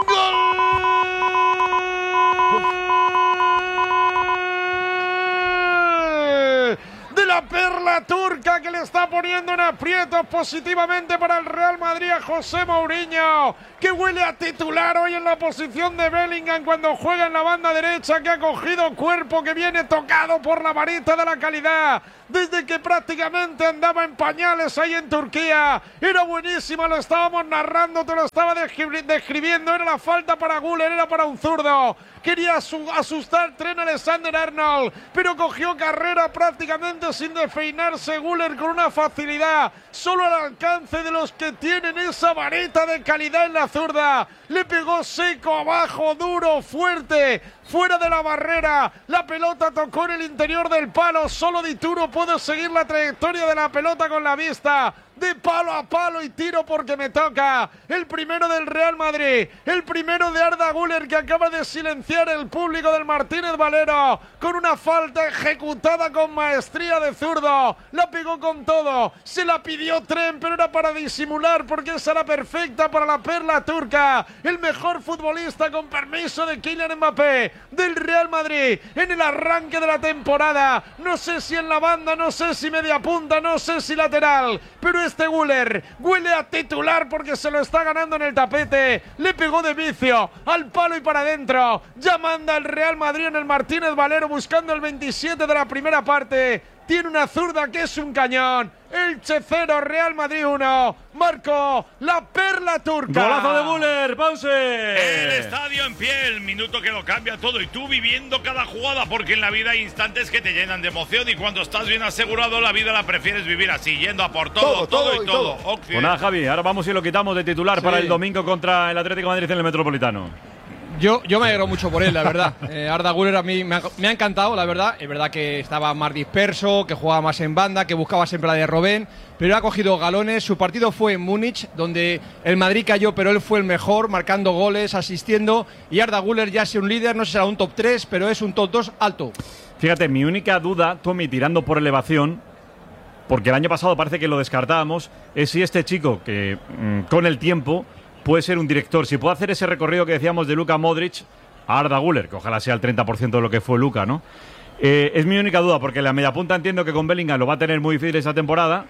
de la perla turca que le está poniendo en aprietos positivamente para el Real Madrid a José Mourinho, que huele a titular hoy en la posición de Bellingham cuando juega en la banda derecha, que ha cogido cuerpo, que viene tocado por la varita de la calidad desde que prácticamente andaba en pañales ahí en Turquía. Era buenísima, lo estábamos narrando, te lo estaba descri- describiendo, era la falta para Güler, era para un zurdo. Quería asustar Trent Alexander-Arnold, pero cogió carrera prácticamente sin despeinarse Güler con una facilidad solo al alcance de los que tienen esa vareta de calidad en la zurda. Le pegó seco abajo, duro, fuerte, fuera de la barrera. La pelota tocó en el interior del palo. Solo Dituro puede seguir la trayectoria de la pelota con la vista. De palo a palo y tiro porque me toca. El primero del Real Madrid. El primero de Arda Güler, que acaba de silenciar el público del Martínez Valero con una falta ejecutada con maestría de zurdo. La pegó con todo. Se la pidió Trent, pero era para disimular porque esa era perfecta para la perla turca. El mejor futbolista, con permiso de Kylian Mbappé, del Real Madrid en el arranque de la temporada. No sé si en la banda, no sé si media punta, no sé si lateral, pero este Güler huele a titular porque se lo está ganando en el tapete. Le pegó de vicio al palo y para adentro. Ya manda el Real Madrid en el Martínez Valero buscando el veintisiete de la primera parte. Tiene una zurda que es un cañón. Elche cero, Real Madrid uno. Marco, la perla turca. Golazo de Güler, pause. El estadio en pie, el minuto que lo cambia todo. Y tú viviendo cada jugada, porque en la vida hay instantes que te llenan de emoción. Y cuando estás bien asegurado, la vida la prefieres vivir así, yendo a por todo, todo, todo y todo. todo. Pues nada, Javi, ahora vamos y lo quitamos de titular sí. para el domingo contra el Atlético de Madrid en el Metropolitano. Yo, yo me alegro mucho por él, la verdad. Eh, Arda Güler a mí me ha, me ha encantado, la verdad. Es verdad que estaba más disperso, que jugaba más en banda, que buscaba siempre la de Robben, pero ha cogido galones. Su partido fue en Múnich, donde el Madrid cayó, pero él fue el mejor, marcando goles, asistiendo. Y Arda Güler ya es un líder, no sé si será un top tres, pero es un top dos alto. Fíjate, mi única duda, Tommy, tirando por elevación, porque el año pasado parece que lo descartábamos, es si este chico, que mmm, con el tiempo puede ser un director, si puede hacer ese recorrido que decíamos de Luka Modric a Arda Güler, que ojalá sea el treinta por ciento de lo que fue Luka, ¿no? Eh, es mi única duda, porque la media punta entiendo que con Bellingham lo va a tener muy difícil esa temporada.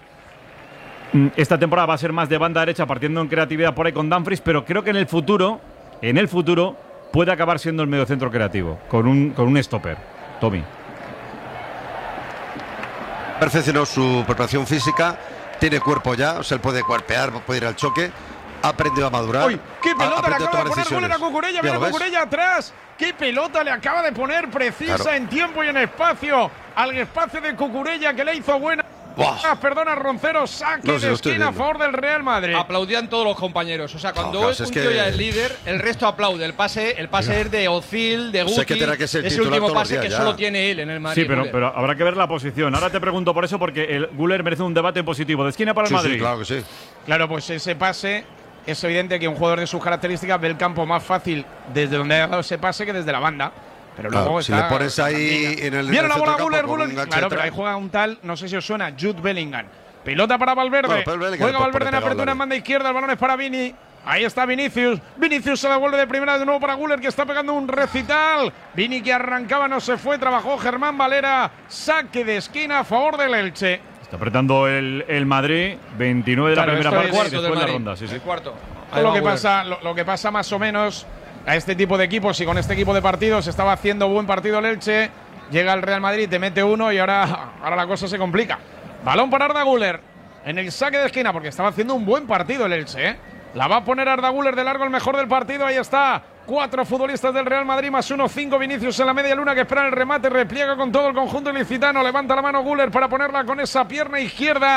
Esta temporada va a ser más de banda derecha, partiendo en creatividad por ahí con Dumfries, pero creo que en el futuro, en el futuro, puede acabar siendo el mediocentro creativo, con un, con un stopper. Tommy. Perfeccionó su preparación física, tiene cuerpo ya, o sea, él puede cuerpear, puede ir al choque. Ha aprendido a madurar. ¡Uy! ¡Qué pelota le acaba de poner Güler a Cucurella! ¡Mira Cucurella atrás! ¡Qué pelota le acaba de poner precisa claro. en tiempo y en espacio! Al espacio de Cucurella, que le hizo buena. Ah, perdona, Roncero, saque no, de esquina a favor del Real Madrid. Aplaudían todos los compañeros. O sea, cuando no, claro, un tío que... ya es líder, el resto aplaude. El pase, el pase es de Ozil, de Guti. O sea, que que ser ese último pase que ya. solo tiene él en el Madrid. Sí, pero, pero habrá que ver la posición. Ahora te pregunto por eso, porque el Güler merece un debate positivo. De esquina para el sí, Madrid. Sí, claro que sí. Claro, pues ese pase. Es evidente que un jugador de sus características ve el campo más fácil desde donde ha dado ese pase que desde la banda. Pero luego claro, está, si le pones ahí en el. Viene la bola Güler, Güler. Claro, pero ahí juega un tal, no sé si os suena, Jude Bellingham. Pelota para Valverde. Bueno, Bellingham juega Valverde en apertura en banda izquierda. El balón es para Vini. Ahí está Vinicius. Vinicius se devuelve de primera de nuevo para Güler, que está pegando un recital. Vini, que arrancaba, no se fue. Trabajó Germán Valera. Saque de esquina a favor del Elche. Está apretando el, el Madrid. veintinueve de la claro, primera parte y después de la ronda. Sí, sí. El cuarto. Lo que, pasa, lo, lo que pasa más o menos a este tipo de equipos y con este equipo de partidos, estaba haciendo buen partido el Elche, llega el Real Madrid, te mete uno y ahora, ahora la cosa se complica. Balón para Arda Güler en el saque de esquina, porque estaba haciendo un buen partido el Elche, ¿eh? La va a poner Arda Güler de largo, el mejor del partido, ahí está. Cuatro futbolistas del Real Madrid más uno, cinco Vinicius en la media luna que espera el remate, repliega con todo el conjunto ilicitano, levanta la mano Güler para ponerla con esa pierna izquierda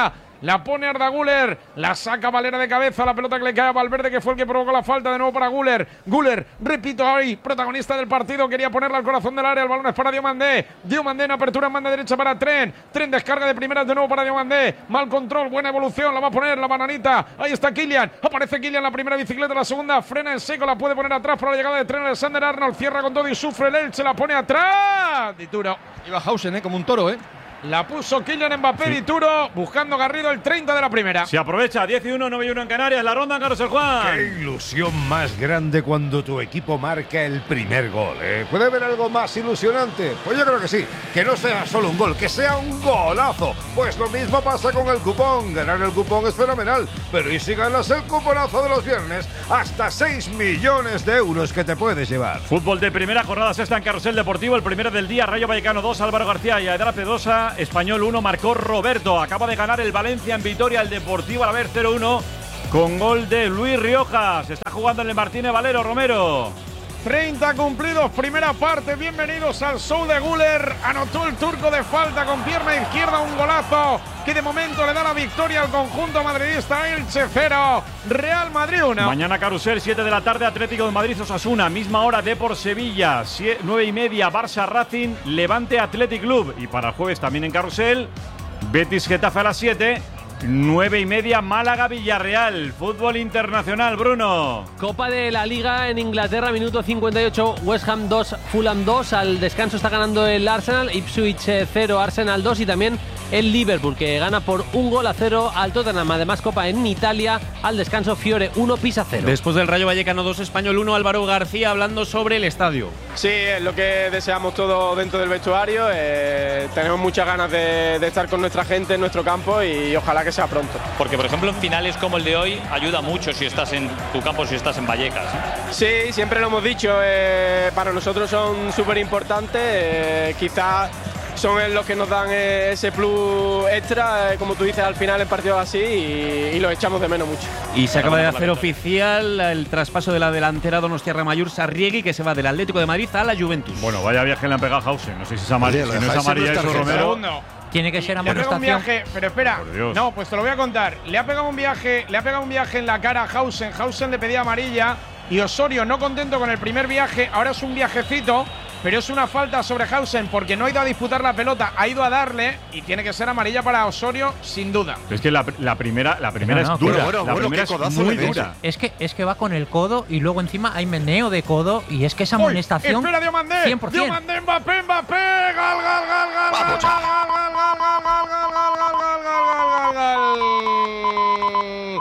La pone Arda Güler. La saca Valera de cabeza. La pelota que le cae a Valverde, que fue el que provocó la falta de nuevo para Güler. Güler, repito, ahí, protagonista del partido. Quería ponerla al corazón del área. El balón es para Diomandé. Diomandé en apertura en banda derecha para Tren. Tren descarga de primeras de nuevo para Diomandé. Mal control, buena evolución. La va a poner la bananita. Ahí está Kylian. Aparece Kylian, la primera bicicleta, la segunda. Frena en seco. La puede poner atrás para la llegada de Tren. Alexander Arnold cierra con todo y sufre el Elche. La pone atrás. Dituro. Iba Hausen, ¿eh? Como un toro, ¿eh? La puso Kylian Mbappé, sí. Dituro, buscando Garrido el treinta de la primera. Se aprovecha, diez y uno, nueve y uno en Canarias, la ronda, Carlos el Juan. Qué ilusión más grande cuando tu equipo marca el primer gol, ¿eh? ¿Puede haber algo más ilusionante? Pues yo creo que sí, que no sea solo un gol, que sea un golazo. Pues lo mismo pasa con el cupón, ganar el cupón es fenomenal, pero ¿y si ganas el cuponazo de los viernes? Hasta seis millones de euros que te puedes llevar. Fútbol de primera, jornada sexta en Carrusel Deportivo, el primero del día, Rayo Vallecano dos, Álvaro García y Aydara Pedosa. Español uno, marcó Roberto. Acaba de ganar el Valencia en Vitoria, el Deportivo Alavés cero uno, con gol de Luis Rioja. Se está jugando en el Martínez Valero, Romero. treinta cumplidos, primera parte. Bienvenidos al show de Güler. Anotó el turco de falta con pierna izquierda, un golazo que de momento le da la victoria al conjunto madridista. Elche cero, Real Madrid uno. Mañana Carrusel, siete de la tarde, Atlético de Madrid Osasuna. Misma hora, Depor Sevilla, nueve y media, Barça Racing, Levante Athletic Club. Y para el jueves también en Carrusel, Betis Getafe a las siete. nueve y media, Málaga Villarreal. Fútbol internacional, Bruno. Copa de la Liga en Inglaterra, minuto cincuenta y ocho, West Ham dos, Fulham dos. Al descanso está ganando el Arsenal, Ipswich cero, Arsenal dos. Y también el Liverpool, que gana por un gol a cero al Tottenham. Además, Copa en Italia, al descanso Fiore uno, Pisa cero. Después del Rayo Vallecano dos, Español uno, Álvaro García hablando sobre el estadio. Sí, es lo que deseamos todos dentro del vestuario. Eh, tenemos muchas ganas de, de estar con nuestra gente en nuestro campo y ojalá que sea pronto. Porque, por ejemplo, en finales como el de hoy ayuda mucho si estás en tu campo, si estás en Vallecas. Sí, siempre lo hemos dicho, eh, para nosotros son súper importantes, eh, quizás son los que nos dan eh, ese plus extra, eh, como tú dices, al final en partidos así, y, y los echamos de menos mucho. Y se acaba de hacer oficial el traspaso de la delantera Donostiarra Mayor Sarriegui, que se va del Atlético de Madrid a la Juventus. Bueno, vaya viaje le han pegado a Hausen. No sé si es amarilla, si no es amarilla eso, Romero. Tiene que ser amonestación. Le ha pegado un viaje, pero espera, no, pues te lo voy a contar. Le ha pegado un viaje, le ha pegado un viaje en la cara a Hausen. Hausen le pedía amarilla y Osorio, no contento con el primer viaje, ahora es un viajecito, pero es una falta sobre Hausen porque no ha ido a disputar la pelota, ha ido a darle y tiene que ser amarilla para Osorio sin duda. Pero es que la, la primera, la primera no, no, es dura, bueno, la bueno, primera es muy dura. Es que es que va con el codo y luego encima hay meneo de codo y es que esa amonestación. Espera, Diomandé, cien por cien. Diomandé, Mbappé, Mbappé, gal, gal, gal, gal, gal, gal, gal, gal, gal, gal, gal, gal, gal, gal,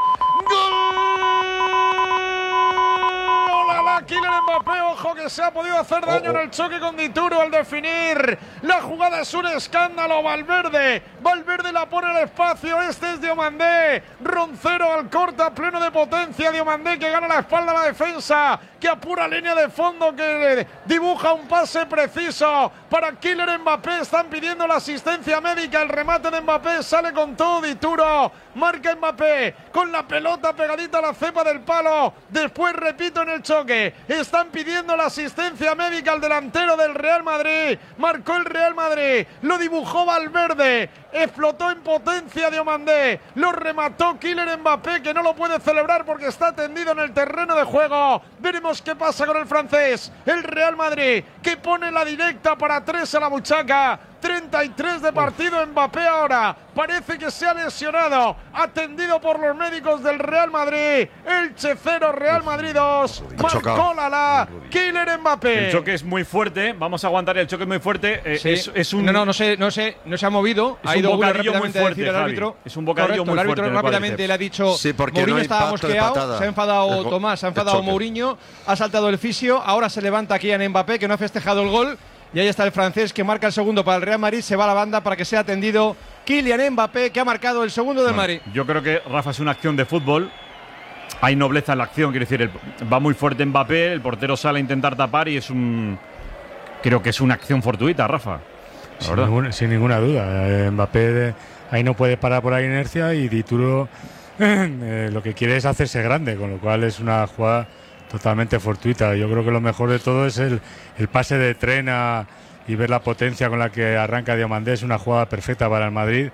Kylian Mbappé, ojo que se ha podido hacer daño oh, oh. en el choque con Dituro al definir. La jugada es un escándalo. Valverde, Valverde la pone al espacio. Este es Diomandé. Roncero al corta, pleno de potencia. Diomandé que gana la espalda a la defensa, que apura línea de fondo, que dibuja un pase preciso para Kylian Mbappé. Están pidiendo la asistencia médica. El remate de Mbappé sale con todo. Dituro marca Mbappé con la pelota pegadita a la cepa del palo. Después repito en el choque. Están pidiendo la asistencia médica al delantero del Real Madrid. Marcó el Real Madrid. Lo dibujó Valverde. Explotó en potencia Diomandé. Lo remató Kylian Mbappé, que no lo puede celebrar porque está tendido en el terreno de juego. Veremos qué pasa con el francés. El Real Madrid, que pone la directa para tres a la buchaca. treinta y tres de partido. Mbappé ahora parece que se ha lesionado, atendido por los médicos del Real Madrid. Elche cero, Real Madrid dos. Marcó Lala, Kylian Mbappé. El choque es muy fuerte, vamos a aguantar, el choque es muy fuerte. Eh, sí. es, es un, no, no, no se, no se, no se ha movido. Es ha un ido bocadillo muy fuerte, el árbitro. Es un bocadillo Correcto, muy el árbitro fuerte. rápidamente le ha dicho, sí, Mourinho no estaba mosqueado, se ha enfadado Tomás, se ha enfadado Mourinho, ha saltado el fisio, ahora se levanta Kylian Mbappé, que no ha festejado el gol. Y ahí está el francés que marca el segundo para el Real Madrid. Se va a la banda para que sea atendido Kylian Mbappé, que ha marcado el segundo del bueno, Madrid. Yo creo que, Rafa, es una acción de fútbol. Hay nobleza en la acción, quiero decir, el, va muy fuerte Mbappé, el portero sale a intentar tapar y es un... Creo que es una acción fortuita, Rafa. Sin, ninguna, sin ninguna duda. Eh, Mbappé de, ahí no puede parar por la inercia y Dituro eh, lo que quiere es hacerse grande, con lo cual es una jugada totalmente fortuita. Yo creo que lo mejor de todo es el, el pase de Tren a, y ver la potencia con la que arranca Diomandé. Es una jugada perfecta para el Madrid,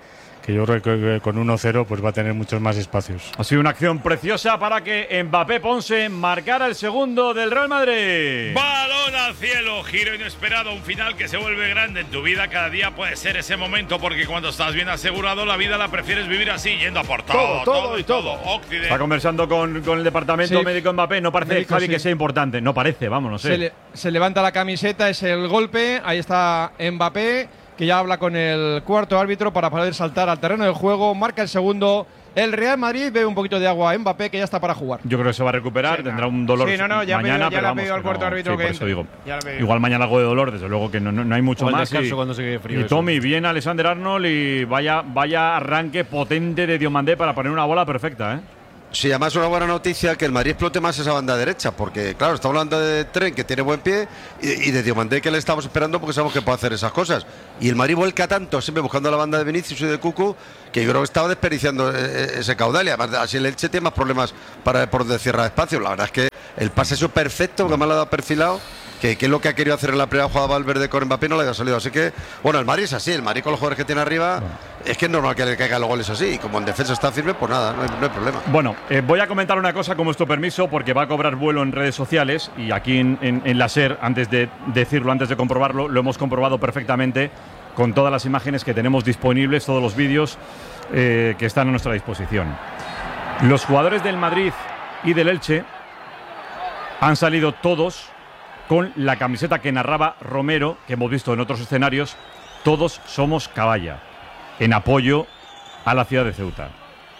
que yo creo que con uno cero pues va a tener muchos más espacios. Ha sido una acción preciosa para que Mbappé Ponce marcara el segundo del Real Madrid. Balón al cielo, giro inesperado, un final que se vuelve grande en tu vida. Cada día puede ser ese momento, porque cuando estás bien asegurado, la vida la prefieres vivir así, yendo a por todo, Todo, todo y todo. Occidente. Está conversando con, con el departamento Sí. médico Mbappé. No parece, Médico, Javi, sí. que sea importante. No parece, vamos, no sé. Se, le- se levanta la camiseta, es el golpe. Ahí está Mbappé, que ya habla con el cuarto árbitro para poder saltar al terreno del juego. Marca el segundo. El Real Madrid bebe un poquito de agua a Mbappé, que ya está para jugar. Yo creo que se va a recuperar, tendrá un dolor Sí, no, no, ya ha mañana, pedido- ya pero le ha vamos, pedido al que cuarto no. árbitro Sí, que por eso entre. digo. Ya le ha pedido. Igual mañana algo de dolor, desde luego que no, no, no hay mucho O el más. descanso y, cuando se quede frío, y eso. Tommy, bien Alexander Arnold y vaya, vaya arranque potente de Diomandé para poner una bola perfecta, ¿eh? Sí, además una buena noticia que el Madrid explote más esa banda derecha, porque claro, estamos hablando de Tren, que tiene buen pie, y, y de Diomandé, que le estamos esperando porque sabemos que puede hacer esas cosas. Y el Madrid vuelca tanto, siempre buscando la banda de Vinicius y de Cucu, que yo creo que estaba desperdiciando eh, ese caudal, y además así el Elche tiene más problemas para por donde cierra espacio. La verdad es que el pase es perfecto, porque más lo ha dado perfilado, que, que es lo que ha querido hacer en la primera jugada Valverde con Mbappé, no le haya salido. Así que, bueno, el Madrid es así, el Madrid con los jugadores que tiene arriba, es que es normal que le caigan los goles así, y como en defensa está firme, pues nada, no hay, no hay problema. Bueno, eh, voy a comentar una cosa con vuestro permiso, porque va a cobrar vuelo en redes sociales, y aquí en, en, en la SER, antes de decirlo, antes de comprobarlo, lo hemos comprobado perfectamente con todas las imágenes que tenemos disponibles, todos los vídeos eh, que están a nuestra disposición. Los jugadores del Madrid y del Elche han salido todos con la camiseta que narraba Romero, que hemos visto en otros escenarios. Todos somos caballa, en apoyo a la ciudad de Ceuta.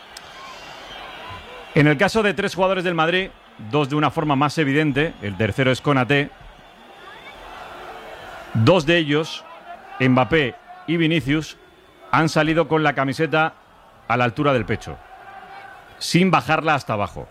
En el caso de tres jugadores del Madrid, dos de una forma más evidente, el tercero es Konaté, dos de ellos, Mbappé y Vinicius, han salido con la camiseta a la altura del pecho, sin bajarla hasta abajo.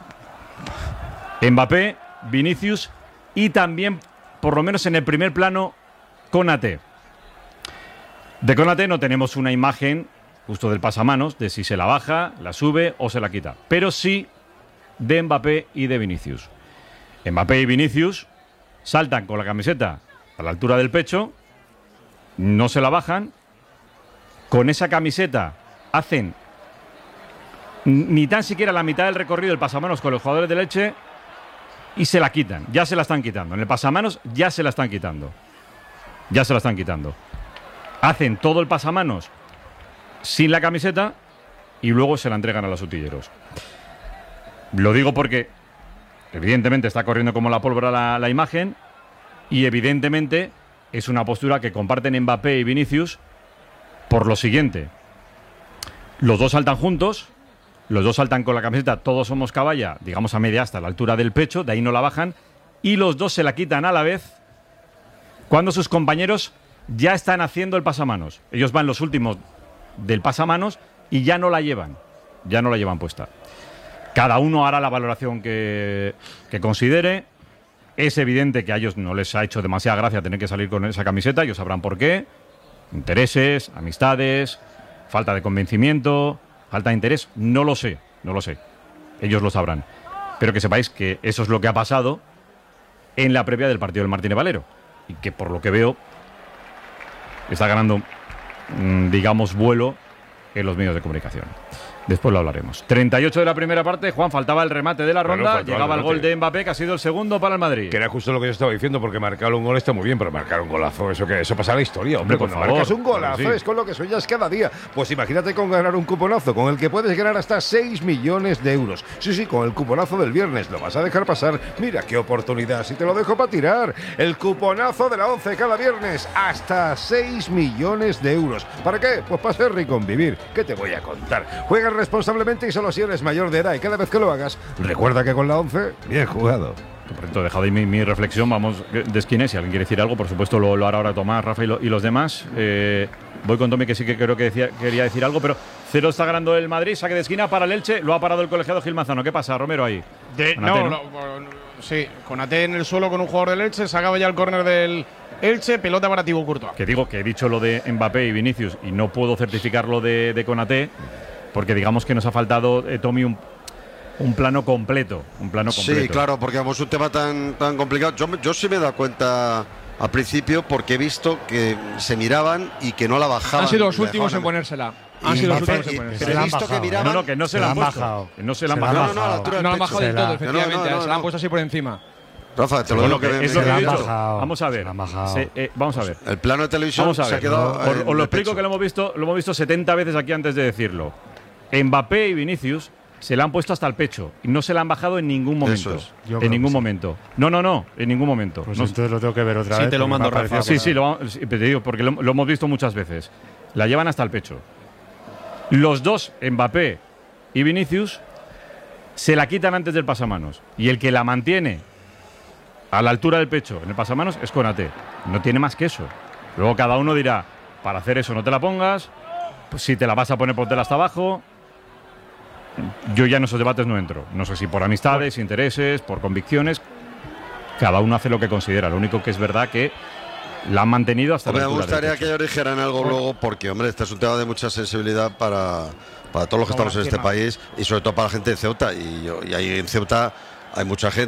Mbappé, Vinicius y también, por lo menos en el primer plano, Konaté. De Konaté no tenemos una imagen justo del pasamanos, de si se la baja, la sube o se la quita, pero sí de Mbappé y de Vinicius. Mbappé y Vinicius saltan con la camiseta a la altura del pecho, no se la bajan, con esa camiseta hacen ni tan siquiera la mitad del recorrido del pasamanos con los jugadores de Elche y se la quitan, ya se la están quitando. En el pasamanos ya se la están quitando. Ya se la están quitando. Hacen todo el pasamanos sin la camiseta y luego se la entregan a los utilleros. Lo digo porque evidentemente está corriendo como la pólvora la, la imagen, y evidentemente es una postura que comparten Mbappé y Vinicius por lo siguiente. Los dos saltan juntos, los dos saltan con la camiseta, todos somos caballa, digamos a media asta, a la altura del pecho, de ahí no la bajan, y los dos se la quitan a la vez cuando sus compañeros ya están haciendo el pasamanos. Ellos van los últimos del pasamanos y ya no la llevan, ya no la llevan puesta. Cada uno hará la valoración que, que considere. Es evidente que a ellos no les ha hecho demasiada gracia tener que salir con esa camiseta, ellos sabrán por qué. Intereses, amistades, falta de convencimiento, falta de interés, no lo sé, no lo sé. Ellos lo sabrán. Pero que sepáis que eso es lo que ha pasado en la previa del partido del Martínez Valero, y que por lo que veo está ganando, mmm, digamos, vuelo en los medios de comunicación. Después lo hablaremos. treinta y ocho de la primera parte, Juan, faltaba el remate de la Claro, ronda, faltaba llegaba el el gol remate. de Mbappé, que ha sido el segundo para el Madrid. Que era justo lo que yo estaba diciendo, porque marcar un gol está muy bien, pero marcar un golazo, eso que eso pasa a la historia, Hombre, hombre. por Cuando favor, marcas un golazo claro que sí. es con lo que sueñas cada día. Pues imagínate con ganar un cuponazo, con el que puedes ganar hasta seis millones de euros. Sí, sí, con el cuponazo del viernes. ¿Lo vas a dejar pasar? Mira qué oportunidad, si te lo dejo para tirar. El cuponazo de la once cada viernes, hasta seis millones de euros. ¿Para qué? Pues para ser rico en vivir. ¿Qué te voy a contar? Juega responsablemente y solo si eres mayor de edad, y cada vez que lo hagas, recuerda que con la once, bien jugado. Correcto, dejado ahí mi, mi reflexión, vamos de esquina. Si alguien quiere decir algo, por supuesto lo, lo hará ahora Tomás, Rafa y, lo, y los demás. Eh, voy con Tommy, que sí que creo que decía, quería decir algo, pero cero está ganando el Madrid, saque de esquina para el Elche, lo ha parado el colegiado Gil Manzano. ¿Qué pasa, Romero, ahí? De, Konaté, no, no, sí, Konaté en el suelo con un jugador del Elche, sacaba ya el córner del Elche, pelota para Thibaut Courtois. Que digo que he dicho lo de Mbappé y Vinicius y no puedo certificar lo de, de Konaté, porque digamos que nos ha faltado, eh, Tommy, un, un plano completo. Un plano completo. Sí, claro, porque es un tema tan, tan complicado. Yo, yo sí me he dado cuenta al principio, porque he visto que se miraban y que no la bajaban. Han sido los La últimos en dejaban. ponérsela. Han y sido los Mbappé, últimos y- segundos. pero he visto que miraban. No, no, que no se la han puesto. bajado. Que no se la han Se la han bajado. No, no, a la altura del No lo han pecho. bajado del todo, No, no, efectivamente. no, Se la han no. puesto así por encima. Rafa, te lo Bueno, digo que, que es me- lo que me- he dicho. bajado. Vamos a ver. Se la han bajado. Se- eh, vamos a ver. El plano de televisión Vamos a se ver. ha quedado. Os- en os el lo explico pecho. que lo hemos visto, lo hemos visto setenta veces aquí antes de decirlo. Mbappé y Vinicius se la han puesto hasta el pecho y no se la han bajado en ningún momento. Eso es. Yo creo En ningún que sí. momento. No, no, no, en ningún momento. Pues No- entonces lo tengo que ver otra Sí, vez. te lo porque mando, me ha parecido Rafa. que- Sí, sí, lo, vamos- sí, te digo, porque lo, lo hemos visto muchas veces. La llevan hasta el pecho. Los dos, Mbappé y Vinicius, se la quitan antes del pasamanos. Y el que la mantiene a la altura del pecho en el pasamanos es Konaté. No tiene más que eso. Luego cada uno dirá, para hacer eso no te la pongas, pues si te la vas a poner, póntela hasta abajo. Yo ya en esos debates no entro. No sé si por amistades, intereses, por convicciones. Cada uno hace lo que considera. Lo único que es verdad que la han mantenido hasta Hombre, la me altura del gustaría pecho. que ellos dijeran algo luego, porque, hombre, este es un tema de mucha sensibilidad para, para todos los que estamos en este país y sobre todo para la gente de Ceuta. Y, yo- y ahí en Ceuta hay mucha gente.